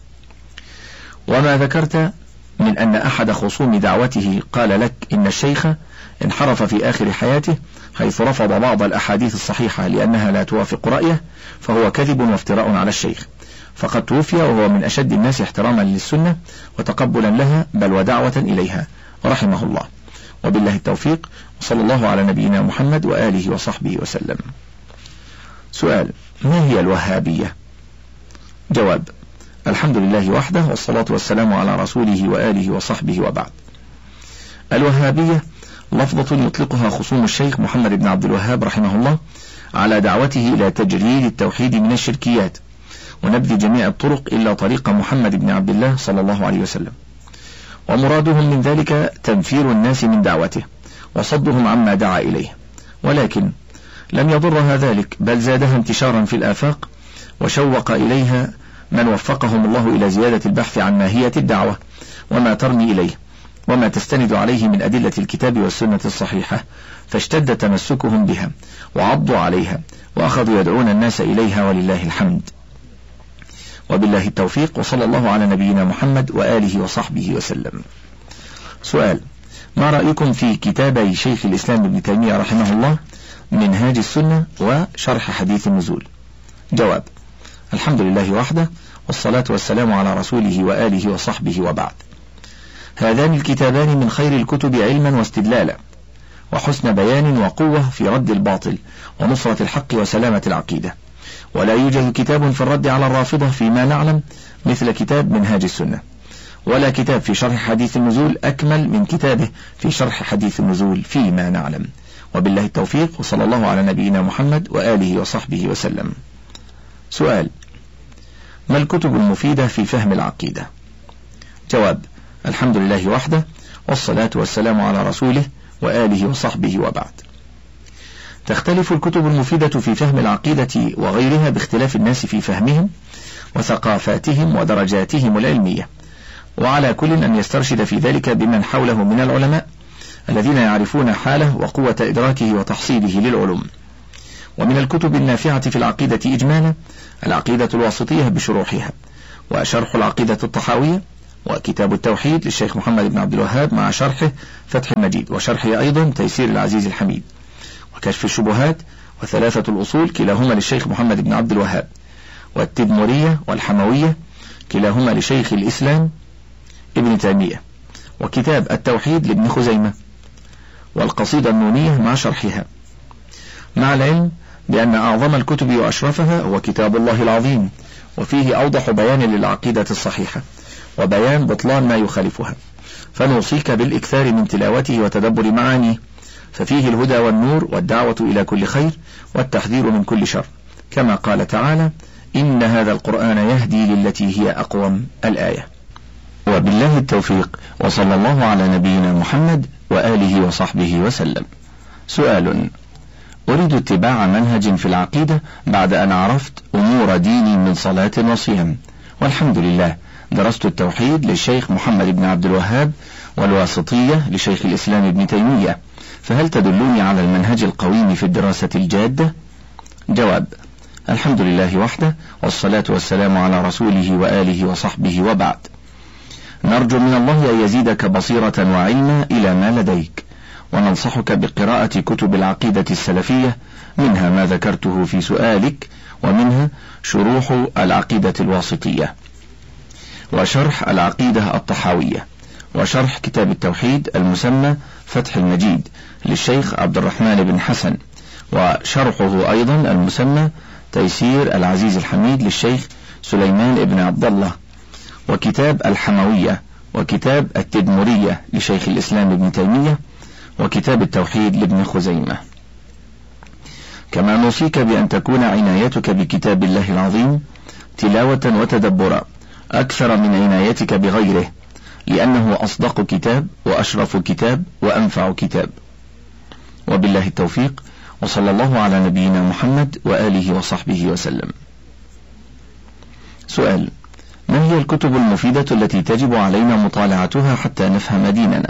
Speaker 4: وما ذكرت من أن أحد خصوم دعوته قال لك إن الشيخ انحرف في آخر حياته حيث رفض بعض الأحاديث الصحيحة لأنها لا توافق رأيه، فهو كذب وافتراء على الشيخ، فقد توفي وهو من أشد الناس احتراما للسنة وتقبلا لها بل ودعوة إليها رحمه الله. وبالله التوفيق، وصلى الله على نبينا محمد وآله وصحبه وسلم. سؤال: ما هي الوهابية؟ جواب: الحمد لله وحده، والصلاة والسلام على رسوله وآله وصحبه وبعد. الوهابية لفظة يطلقها خصوم الشيخ محمد بن عبد الوهاب رحمه الله على دعوته إلى تجريد التوحيد من الشركيات ونبذ جميع الطرق إلا طريق محمد بن عبد الله صلى الله عليه وسلم، ومرادهم من ذلك تنفير الناس من دعوته وصدهم عما دعا إليه، ولكن لم يضرها ذلك بل زادها انتشارا في الآفاق وشوق إليها من وفقهم الله إلى زيادة البحث عن ماهية الدعوة وما ترمي إليه وما تستند عليه من أدلة الكتاب والسنة الصحيحة، فاشتد تمسكهم بها وعضوا عليها وأخذوا يدعون الناس إليها، ولله الحمد. وبالله التوفيق، وصلى الله على نبينا محمد وآله وصحبه وسلم. سؤال: ما رأيكم في كتابي شيخ الإسلام ابن تيمية رحمه الله منهاج السنة وشرح حديث النزول؟ جواب: الحمد لله وحده، والصلاة والسلام على رسوله وآله وصحبه وبعد. هذان الكتابان من خير الكتب علما واستدلالا وحسن بيان وقوة في رد الباطل ونصرة الحق وسلامة العقيدة، ولا يوجد كتاب في الرد على الرافضة فيما نعلم مثل كتاب منهاج السنة، ولا كتاب في شرح حديث النزول أكمل من كتابه في شرح حديث النزول فيما نعلم. وبالله التوفيق، وصلى الله على نبينا محمد وآله وصحبه وسلم. سؤال: ما الكتب المفيدة في فهم العقيدة؟ جواب: الحمد لله وحده، والصلاة والسلام على رسوله وآله وصحبه وبعد. تختلف الكتب المفيدة في فهم العقيدة وغيرها باختلاف الناس في فهمهم وثقافاتهم ودرجاتهم العلمية، وعلى كل أن يسترشد في ذلك بمن حوله من العلماء الذين يعرفون حاله وقوة إدراكه وتحصيله للعلوم. ومن الكتب النافعة في العقيدة إجمالا العقيدة الواسطية بشروحها، وشرح العقيدة الطحاوية، وكتاب التوحيد للشيخ محمد بن عبد الوهاب مع شرحه فتح المجيد، وشرحه أيضا تيسير العزيز الحميد، وكشف الشبهات، وثلاثة الأصول كلاهما للشيخ محمد بن عبد الوهاب، والتدمرية والحموية كلاهما لشيخ الإسلام ابن تيمية، وكتاب التوحيد لابن خزيمة، والقصيدة النونية مع شرحها، مع العلم بأن أعظم الكتب وأشرفها هو كتاب الله العظيم، وفيه أوضح بيان للعقيدة الصحيحة وبيان بطلان ما يخالفها، فنوصيك بالإكثار من تلاوته وتدبر معانيه، ففيه الهدى والنور والدعوة إلى كل خير والتحذير من كل شر، كما قال تعالى: إن هذا القرآن يهدي للتي هي أقوم، الآية. وبالله التوفيق، وصلى الله على نبينا محمد وآله وصحبه وسلم. سؤال: أريد اتباع منهج في العقيدة بعد أن عرفت أمور ديني من صلاة وصيام، والحمد لله درست التوحيد للشيخ محمد بن عبد الوهاب والواسطية لشيخ الإسلام ابن تيمية، فهل تدلوني على المنهج القويم في الدراسة الجادة؟ جواب: الحمد لله وحده، والصلاة والسلام على رسوله وآله وصحبه، وبعد. نرجو من الله أن يزيدك بصيرة وعلما إلى ما لديك، وننصحك بقراءة كتب العقيدة السلفية، منها ما ذكرته في سؤالك، ومنها شروح العقيدة الواسطية، وشرح العقيدة الطحاوية، وشرح كتاب التوحيد المسمى فتح المجيد للشيخ عبد الرحمن بن حسن، وشرحه أيضا المسمى تيسير العزيز الحميد للشيخ سليمان بن عبد الله، وكتاب الحموية، وكتاب التدمرية لشيخ الإسلام ابن تيمية، وكتاب التوحيد لابن خزيمة. كما نوصيك بأن تكون عنايتك بكتاب الله العظيم تلاوة وتدبرا أكثر من عنايتك بغيره، لأنه أصدق كتاب وأشرف كتاب وأنفع كتاب. وبالله التوفيق، وصلى الله على نبينا محمد وآله وصحبه وسلم. سؤال: ما هي الكتب المفيدة التي تجب علينا مطالعتها حتى نفهم ديننا؟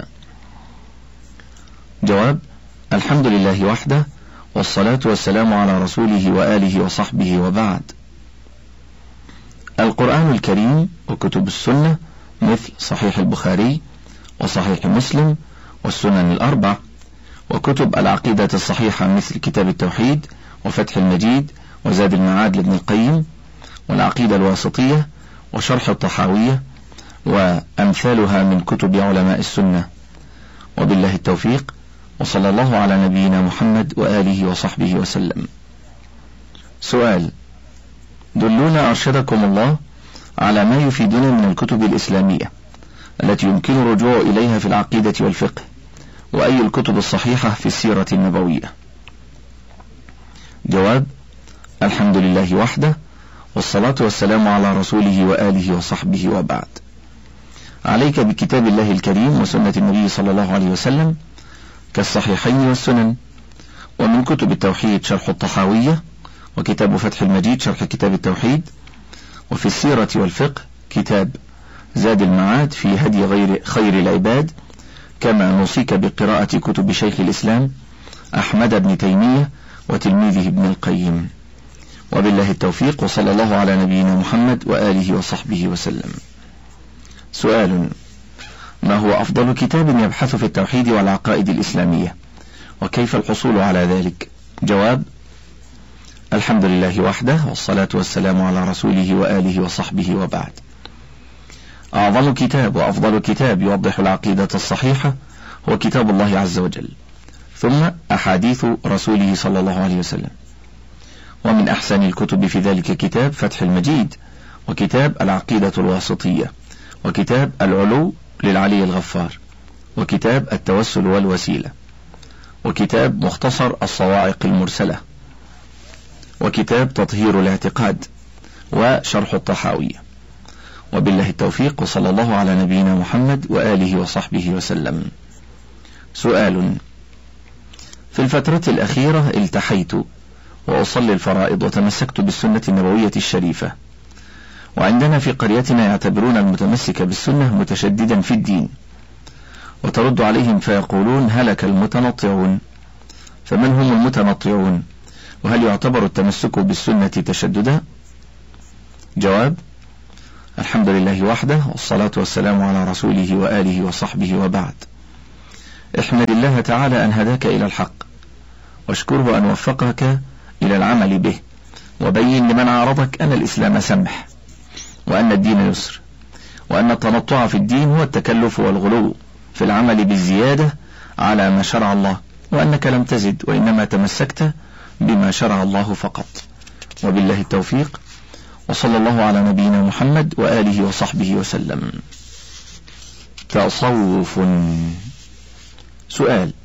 Speaker 4: جواب: الحمد لله وحده، والصلاة والسلام على رسوله وآله وصحبه، وبعد. القرآن الكريم وكتب السنة مثل صحيح البخاري وصحيح مسلم والسنن الأربع، وكتب العقيدة الصحيحة مثل كتاب التوحيد وفتح المجيد وزاد المعاد لابن القيم، والعقيدة الواسطية وشرح الطحاوية وأمثالها من كتب علماء السنة. وبالله التوفيق، وصلى الله على نبينا محمد وآله وصحبه وسلم. سؤال: دلونا أرشدكم الله على ما يفيدنا من الكتب الإسلامية التي يمكن الرجوع إليها في العقيدة والفقه، وأي الكتب الصحيحة في السيرة النبوية؟ جواب: الحمد لله وحده، والصلاة والسلام على رسوله وآله وصحبه، وبعد. عليك بكتاب الله الكريم وسنة النبي صلى الله عليه وسلم كالصحيحين والسنن، ومن كتب التوحيد شرح الطحاوية، وكتاب فتح المجيد شرح كتاب التوحيد، وفي السيرة والفقه كتاب زاد المعاد في هدي غير خير العباد، كما نوصيك بقراءة كتب شيخ الإسلام أحمد بن تيمية وتلميذه ابن القيم. وبالله التوفيق، وصلى الله على نبينا محمد وآله وصحبه وسلم. سؤال: ما هو أفضل كتاب يبحث في التوحيد والعقائد الإسلامية، وكيف الحصول على ذلك؟ جواب: الحمد لله وحده، والصلاة والسلام على رسوله وآله وصحبه، وبعد. أعظم كتاب وأفضل كتاب يوضح العقيدة الصحيحة هو كتاب الله عز وجل، ثم أحاديث رسوله صلى الله عليه وسلم، ومن أحسن الكتب في ذلك كتاب فتح المجيد، وكتاب العقيدة الواسطية، وكتاب العلو للعلي الغفار، وكتاب التوسل والوسيلة، وكتاب مختصر الصواعق المرسلة، وكتاب تطهير الاعتقاد، وشرح الطحاوية. وبالله التوفيق، وصلى الله على نبينا محمد وآله وصحبه وسلم. سؤال: في الفترة الأخيرة التحيت وأصلي الفرائض وتمسكت بالسنة النبوية الشريفة، وعندنا في قريتنا يعتبرون المتمسك بالسنة متشددا في الدين، وترد عليهم فيقولون هلك المتنطعون. فمن هم المتنطعون؟ وهل يعتبر التمسك بالسنة تشددا؟ جواب: الحمد لله وحده، والصلاة والسلام على رسوله وآله وصحبه، وبعد. احمد الله تعالى أن هداك إلى الحق، واشكره أن وفقك إلى العمل به، وبين لمن عارضك أن الإسلام سمح، وأن الدين يسر، وأن التنطع في الدين هو التكلف والغلو في العمل بالزيادة على ما شرع الله، وأنك لم تزد وإنما تمسكت بما شرع الله فقط. وبالله التوفيق، وصلى الله على نبينا محمد وآله وصحبه وسلم. تصوف. سؤال: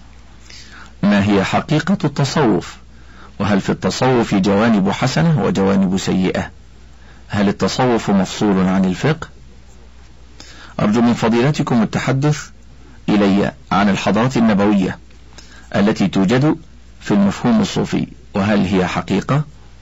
Speaker 4: ما هي حقيقة التصوف؟ وهل في التصوف جوانب حسنة وجوانب سيئة؟ هل التصوف مفصول عن الفقه؟ أرجو من فضيلتكم التحدث إلي عن الحضارات النبوية التي توجد في المفهوم الصوفي، وهل هي حقيقة؟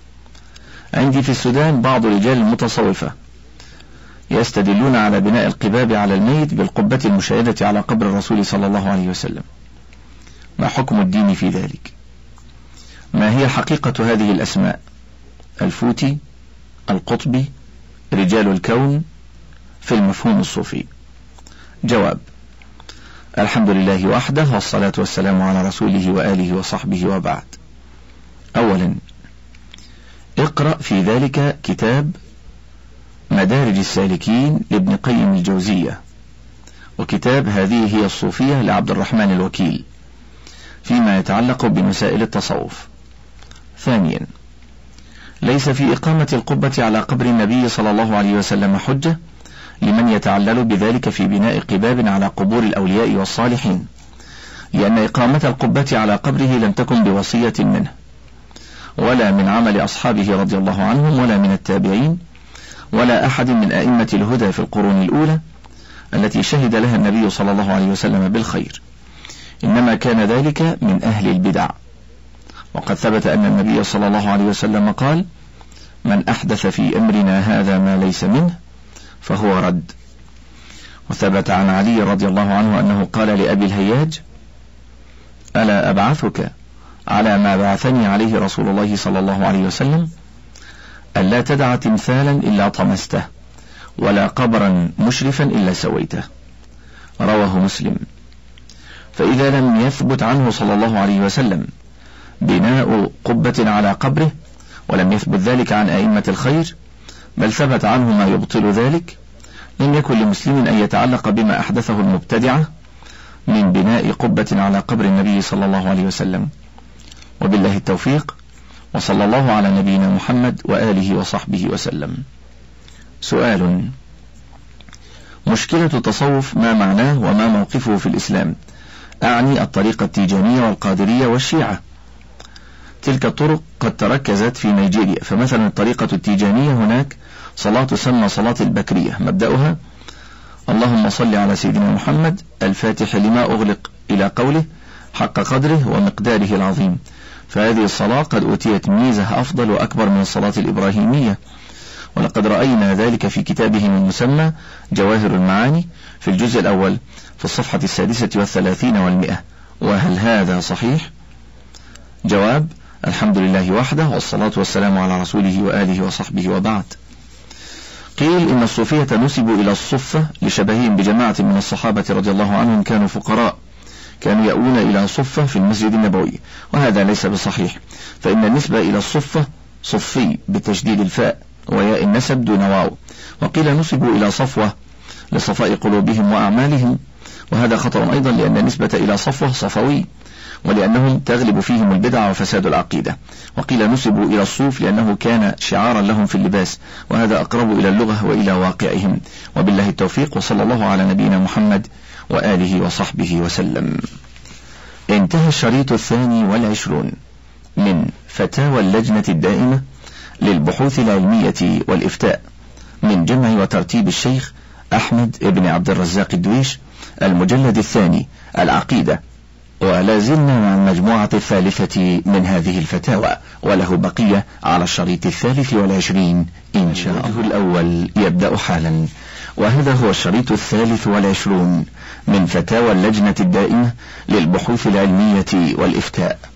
Speaker 4: عندي في السودان بعض رجال المتصوفة يستدلون على بناء القباب على الميت بالقبة المشاهدة على قبر الرسول صلى الله عليه وسلم. ما حكم الدين في ذلك؟ ما هي حقيقة هذه الأسماء؟ الفوتي، القطبي، رجال الكون في المفهوم الصوفي. جواب: الحمد لله وحده، والصلاة والسلام على رسوله وآله وصحبه، وبعد. أولا، اقرأ في ذلك كتاب مدارج السالكين لابن قيم الجوزية، وكتاب هذه هي الصوفية لعبد الرحمن الوكيل فيما يتعلق بمسائل التصوف. ثانيا، ليس في إقامة القبة على قبر النبي صلى الله عليه وسلم حجة لمن يتعلل بذلك في بناء قباب على قبور الأولياء والصالحين، لأن إقامة القبة على قبره لم تكن بوصية منه، ولا من عمل أصحابه رضي الله عنهم، ولا من التابعين، ولا أحد من أئمة الهدى في القرون الأولى التي شهد لها النبي صلى الله عليه وسلم بالخير، إنما كان ذلك من أهل البدع. وقد ثبت أن النبي صلى الله عليه وسلم قال: من أحدث في أمرنا هذا ما ليس منه فهو رد. وثبت عن علي رضي الله عنه أنه قال لأبي الهياج: ألا أبعثك على ما بعثني عليه رسول الله صلى الله عليه وسلم؟ ألا تدع تمثالا إلا طمسته، ولا قبرا مشرفا إلا سويته. رواه مسلم. فإذا لم يثبت عنه صلى الله عليه وسلم بناء قبة على قبره، ولم يثبت ذلك عن أئمة الخير، بل ثبت عنه ما يبطل ذلك، لم يكن لمسلم أن يتعلق بما أحدثه المبتدعة من بناء قبة على قبر النبي صلى الله عليه وسلم. وبالله التوفيق، وصلى الله على نبينا محمد وآله وصحبه وسلم. سؤال: مشكلة التصوف ما معناه وما موقفه في الإسلام؟ أعني الطريقة التيجانية والقادرية والشيعة. تلك الطرق قد تركزت في نيجيريا، فمثلا الطريقة التيجانية هناك صلاة تسمى صلاة البكرية، مبدأها: اللهم صل على سيدنا محمد الفاتح لما أغلق إلى قوله حق قدره ومقداره العظيم. فهذه الصلاة قد أوتيت ميزة أفضل وأكبر من الصلاة الإبراهيمية، ولقد رأينا ذلك في كتابهم المسمى جواهر المعاني في الجزء الأول في الصفحة السادسة والثلاثين والمئة. وهل هذا صحيح؟ جواب: الحمد لله وحده، والصلاة والسلام على رسوله وآله وصحبه، وبعد. قيل إن الصوفية نسبوا إلى الصفة لشبههم بجماعة من الصحابة رضي الله عنهم كانوا فقراء، كانوا يأوون إلى صفة في المسجد النبوي، وهذا ليس بصحيح، فإن النسبة إلى الصفة صفي بتشديد الفاء وياء النسب دون واو. وقيل نسبوا إلى صفوة لصفاء قلوبهم وأعمالهم، وهذا خطأ أيضا، لأن النسبة إلى صفوة صفوي، ولأنهم تغلب فيهم البدع وفساد العقيدة. وقيل نسبوا إلى الصوف لأنه كان شعارا لهم في اللباس، وهذا أقرب إلى اللغة وإلى واقعهم. وبالله التوفيق، وصلى الله على نبينا محمد وآله وصحبه وسلم. انتهى الشريط الثاني والعشرون من فتاوى اللجنة الدائمة للبحوث العلمية والإفتاء من جمع وترتيب الشيخ أحمد بن عبد الرزاق الدويش، المجلد الثاني، العقيدة، ولا زلنا مع المجموعة الثالثة من هذه الفتاوى، وله بقية على الشريط الثالث والعشرين إن شاء الله. الوجه الأول يبدأ حالا، وهذا هو الشريط الثالث والعشرون من فتاوى اللجنة الدائمة للبحوث العلمية والإفتاء.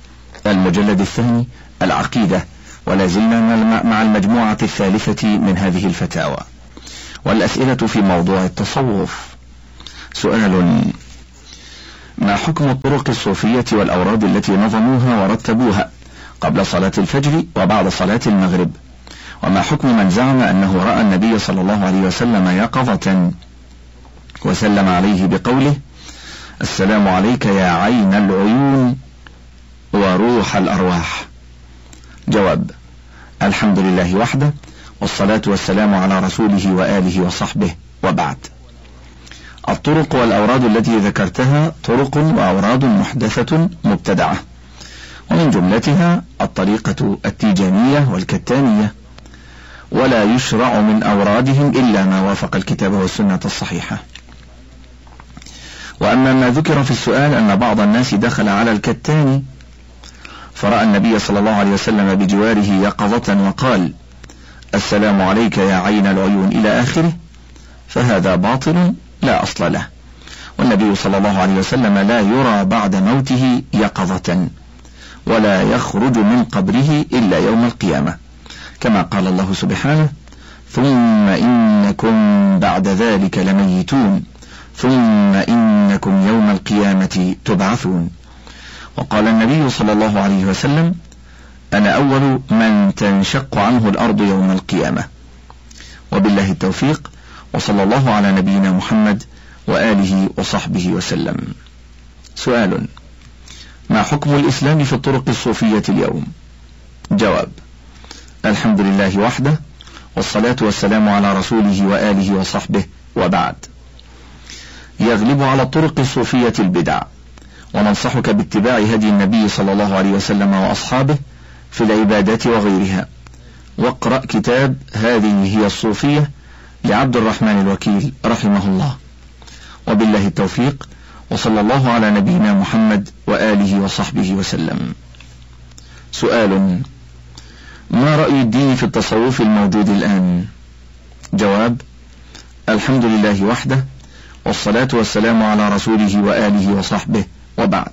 Speaker 4: المجلد الثاني العقيدة، ولا زلنا مع المجموعة الثالثة من هذه الفتاوى. والأسئلة في موضوع التصوف. سؤال: ما حكم الطرق الصوفية والأوراد التي نظموها ورتبوها قبل صلاة الفجر وبعد صلاة المغرب؟ وما حكم من زعم أنه رأى النبي صلى الله عليه وسلم يقظة وسلم عليه بقوله: السلام عليك يا عين العيون وروح الأرواح؟ جواب: الحمد لله وحده، والصلاة والسلام على رسوله وآله وصحبه، وبعد. الطرق والأوراد التي ذكرتها طرق وأوراد محدثة مبتدعة، ومن جملتها الطريقة التيجانية والكتانية، ولا يشرع من أورادهم إلا ما وافق الكتاب والسنة الصحيحة. وأما ما ذكر في السؤال أن بعض الناس دخل على الكتاني فرأى النبي صلى الله عليه وسلم بجواره يقظة وقال: السلام عليك يا عين العيون إلى آخره، فهذا باطل لا أصل له، والنبي صلى الله عليه وسلم لا يرى بعد موته يقظة، ولا يخرج من قبره إلا يوم القيامة، كما قال الله سبحانه: ثم إنكم بعد ذلك لميتون ثم إنكم يوم القيامة تبعثون. وقال النبي صلى الله عليه وسلم: أنا أول من تنشق عنه الأرض يوم القيامة. وبالله التوفيق، وصلى الله على نبينا محمد وآله وصحبه وسلم. سؤال: ما حكم الإسلام في الطرق الصوفية اليوم؟ جواب: الحمد لله وحده، والصلاة والسلام على رسوله وآله وصحبه، وبعد. يغلب على الطرق الصوفية البدع، وننصحك باتباع هدي النبي صلى الله عليه وسلم وأصحابه في العبادات وغيرها. واقرأ كتاب هذه هي الصوفية لعبد الرحمن الوكيل رحمه الله. وبالله التوفيق، وصلى الله على نبينا محمد وآله وصحبه وسلم. سؤال: ما رأي الدين في التصوف الموجود الآن؟ جواب: الحمد لله وحده، والصلاة والسلام على رسوله وآله وصحبه، وبعد.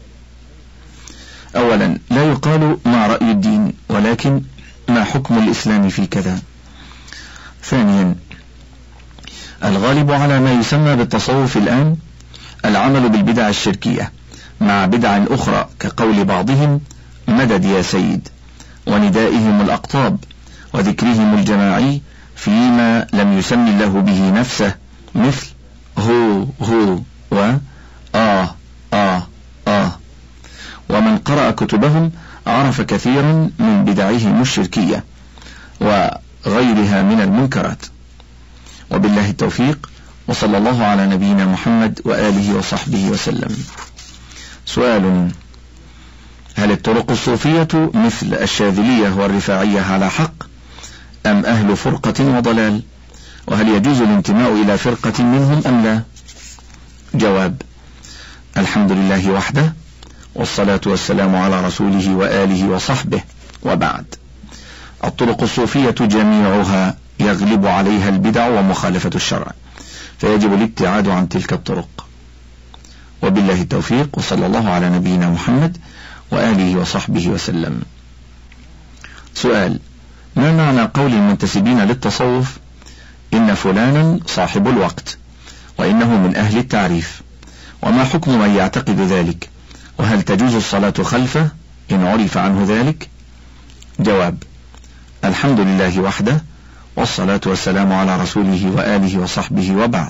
Speaker 4: أولا، لا يقال ما رأي الدين، ولكن ما حكم الإسلام في كذا. ثانيا، الغالب على ما يسمى بالتصوف الآن العمل بالبدع الشركية مع بدع أخرى، كقول بعضهم مدد يا سيد، وندائهم الأقطاب، وذكرهم الجماعي فيما لم يسمي الله به نفسه، مثل هو هو و آه آه آه. ومن قرأ كتبهم عرف كثيرا من بدعهم الشركية وغيرها من المنكرات. وبالله التوفيق، وصلى الله على نبينا محمد وآله وصحبه وسلم. سؤال: هل الطرق الصوفية مثل الشاذلية والرفاعية على حق، أم أهل فرقة وضلال؟ وهل يجوز الانتماء إلى فرقة منهم أم لا؟ جواب: الحمد لله وحده، والصلاة والسلام على رسوله وآله وصحبه، وبعد. الطرق الصوفية جميعها يغلب عليها البدع ومخالفة الشرع، فيجب الابتعاد عن تلك الطرق. وبالله التوفيق، وصلى الله على نبينا محمد وآله وصحبه وسلم. سؤال: ما معنى قول المنتسبين للتصوف إن فلانا صاحب الوقت وإنه من أهل التعريف؟ وما حكم من يعتقد ذلك؟ وهل تجوز الصلاة خلفه إن عرف عنه ذلك؟ جواب: الحمد لله وحده، والصلاة والسلام على رسوله وآله وصحبه، وبعد.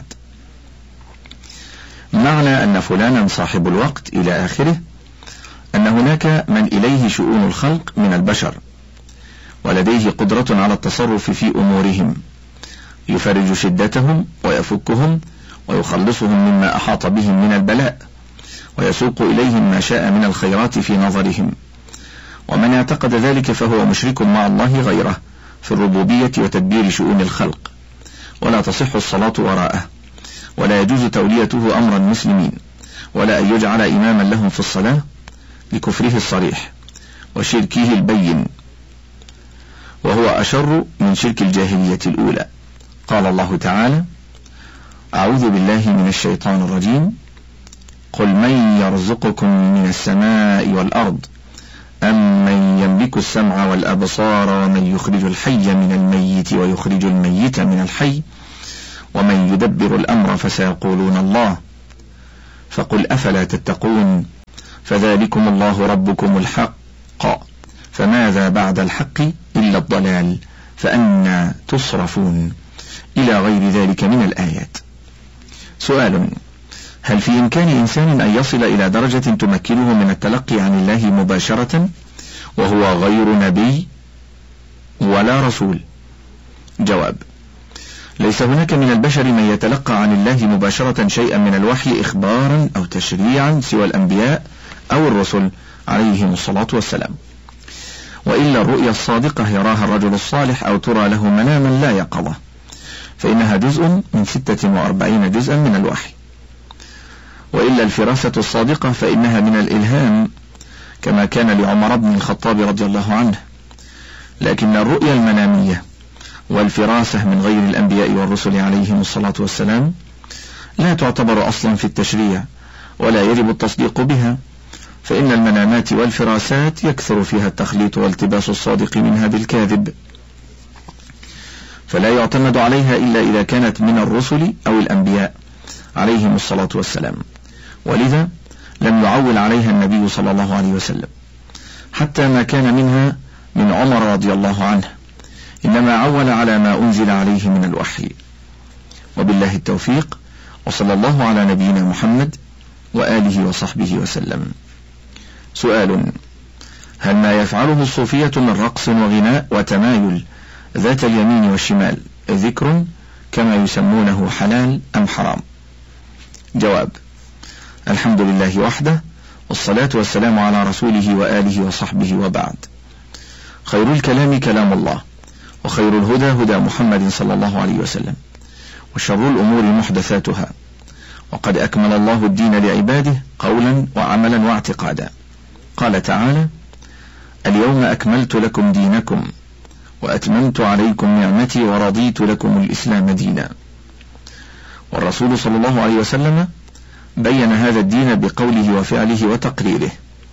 Speaker 4: معنى أن فلانا صاحب الوقت إلى آخره أن هناك من إليه شؤون الخلق من البشر، ولديه قدرة على التصرف في أمورهم، يفرج شدتهم ويفكهم ويخلصهم مما أحاط بهم من البلاء، ويسوق إليهم ما شاء من الخيرات في نظرهم. ومن اعتقد ذلك فهو مشرك مع الله غيره في الربوبية وتدبير شؤون الخلق، ولا تصح الصلاة وراءه، ولا يجوز توليته أمر المسلمين، ولا أن يجعل إماما لهم في الصلاة، لكفره الصريح وشركه البين، وهو أشر من شرك الجاهلية الأولى. قال الله تعالى: أعوذ بالله من الشيطان الرجيم: قل من يرزقكم من السماء والأرض أمن يملك السمع والأبصار ومن يخرج الحي من الميت ويخرج الميت من الحي ومن يدبر الأمر فسيقولون الله فقل أفلا تتقون فذلكم الله ربكم الحق فماذا بعد الحق إلا الضلال فأنى تصرفون إلى غير ذلك من الآيات. سؤال: هل في إمكان إنسان أن يصل إلى درجة تمكنه من التلقي عن الله مباشرة وهو غير نبي ولا رسول؟ جواب: ليس هناك من البشر من يتلقى عن الله مباشرة شيئا من الوحي إخبارا أو تشريعا سوى الأنبياء أو الرسل عليهم الصلاة والسلام، وإلا الرؤيا الصادقة يراها الرجل الصالح أو ترى له مناما لا يقظة، فإنها جزء من ستة وأربعين جزءا من الوحي. وإلا الفراسة الصادقة فإنها من الإلهام كما كان لعمر بن الخطاب رضي الله عنه، لكن الرؤيا المنامية والفراسة من غير الأنبياء والرسل عليهم الصلاة والسلام لا تعتبر أصلا في التشريع ولا يجب التصديق بها، فإن المنامات والفراسات يكثر فيها التخليط والتباس الصادق منها بالكاذب، فلا يعتمد عليها إلا إذا كانت من الرسل أو الأنبياء عليهم الصلاة والسلام، ولذا لم يعول عليها النبي صلى الله عليه وسلم حتى ما كان منها من عمر رضي الله عنه، إنما عول على ما أنزل عليه من الوحي. وبالله التوفيق، وصلى الله على نبينا محمد وآله وصحبه وسلم. سؤال: هل ما يفعله الصوفية من رقص وغناء وتمايل ذات اليمين والشمال ذكر كما يسمونه حلال أم حرام؟ جواب: الحمد لله وحده، والصلاة والسلام على رسوله وآله وصحبه، وبعد. خير الكلام كلام الله، وخير الهدى هدى محمد صلى الله عليه وسلم، وشر الأمور محدثاتها، وقد أكمل الله الدين لعباده قولا وعملا واعتقادا. قال تعالى: اليوم أكملت لكم دينكم وأتممت عليكم نعمتي ورضيت لكم الإسلام دينا. والرسول صلى الله عليه وسلم بين هذا الدين بقوله وفعله وتقريره،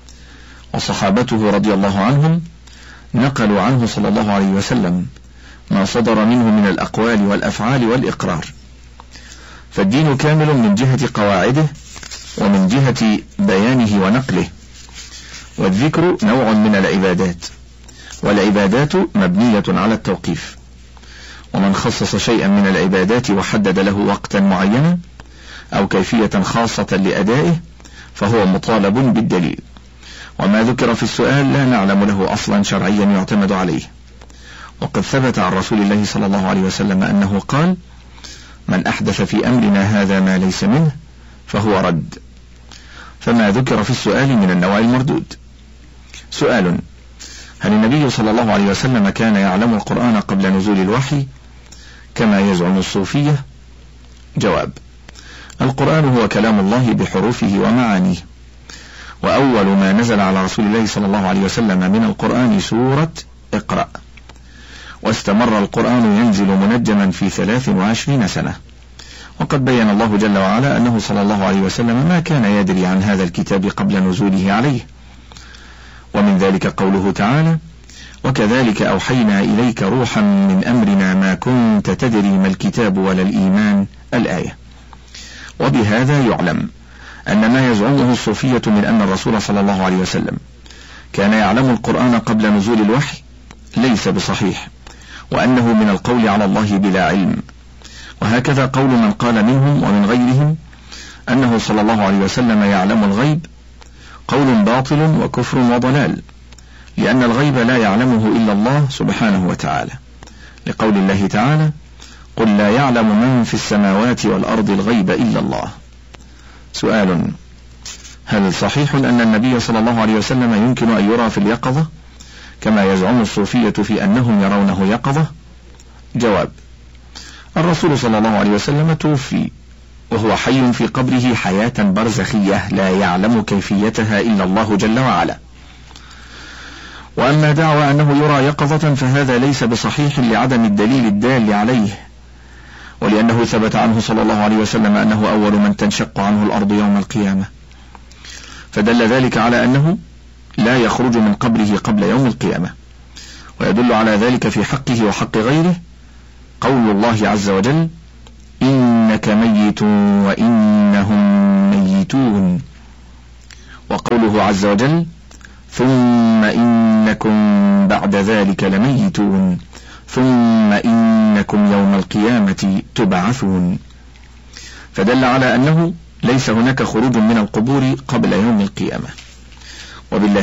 Speaker 4: وصحابته رضي الله عنهم نقلوا عنه صلى الله عليه وسلم ما صدر منه من الأقوال والأفعال والإقرار. فالدين كامل من جهة قواعده ومن جهة بيانه ونقله. والذكر نوع من العبادات، والعبادات مبنية على التوقيف، ومن خصص شيئا من العبادات وحدد له وقتا معينا أو كيفية خاصة لأدائه فهو مطالب بالدليل، وما ذكر في السؤال لا نعلم له أصلا شرعيا يعتمد عليه. وقد ثبت عن رسول الله صلى الله عليه وسلم أنه قال: من أحدث في أمرنا هذا ما ليس منه فهو رد. فما ذكر في السؤال من النوع المردود. سؤال: هل النبي صلى الله عليه وسلم كان يعلم القرآن قبل نزول الوحي كما يزعم الصوفية؟ جواب: القرآن هو كلام الله بحروفه ومعانيه، وأول ما نزل على رسول الله صلى الله عليه وسلم من القرآن سورة اقرأ، واستمر القرآن ينزل منجما في ثلاث وعشرين سنة. وقد بين الله جل وعلا أنه صلى الله عليه وسلم ما كان يدري عن هذا الكتاب قبل نزوله عليه، ومن ذلك قوله تعالى: وكذلك أوحينا إليك روحا من أمرنا ما كنت تدري ما الكتاب ولا الإيمان، الآية. وبهذا يعلم أن ما يزعمه الصوفية من أن الرسول صلى الله عليه وسلم كان يعلم القرآن قبل نزول الوحي ليس بصحيح، وأنه من القول على الله بلا علم. وهكذا قول من قال منهم ومن غيرهم أنه صلى الله عليه وسلم يعلم الغيب قول باطل وكفر وضلال، لأن الغيب لا يعلمه إلا الله سبحانه وتعالى، لقول الله تعالى: قل لا يعلم من في السماوات والأرض الغيب إلا الله. سؤال: هل صحيح أن النبي صلى الله عليه وسلم يمكن أن يرى في اليقظة كما يزعم الصوفية في أنهم يرونه يقظة؟ جواب: الرسول صلى الله عليه وسلم توفي وهو حي في قبره حياة برزخية لا يعلم كيفيتها إلا الله جل وعلا. وأما دعوى أنه يرى يقظة فهذا ليس بصحيح لعدم الدليل الدال عليه، ولأنه ثبت عنه صلى الله عليه وسلم أنه أول من تنشق عنه الأرض يوم القيامة، فدل ذلك على أنه لا يخرج من قبره قبل يوم القيامة. ويدل على ذلك في حقه وحق غيره قول الله عز وجل: إنك ميت وإنهم ميتون. وقوله عز وجل: ثم إنكم بعد ذلك لميتون ثم إنكم يوم القيامة تبعثون. فدل على أنه ليس هناك خروج من القبور قبل يوم القيامة. وبالله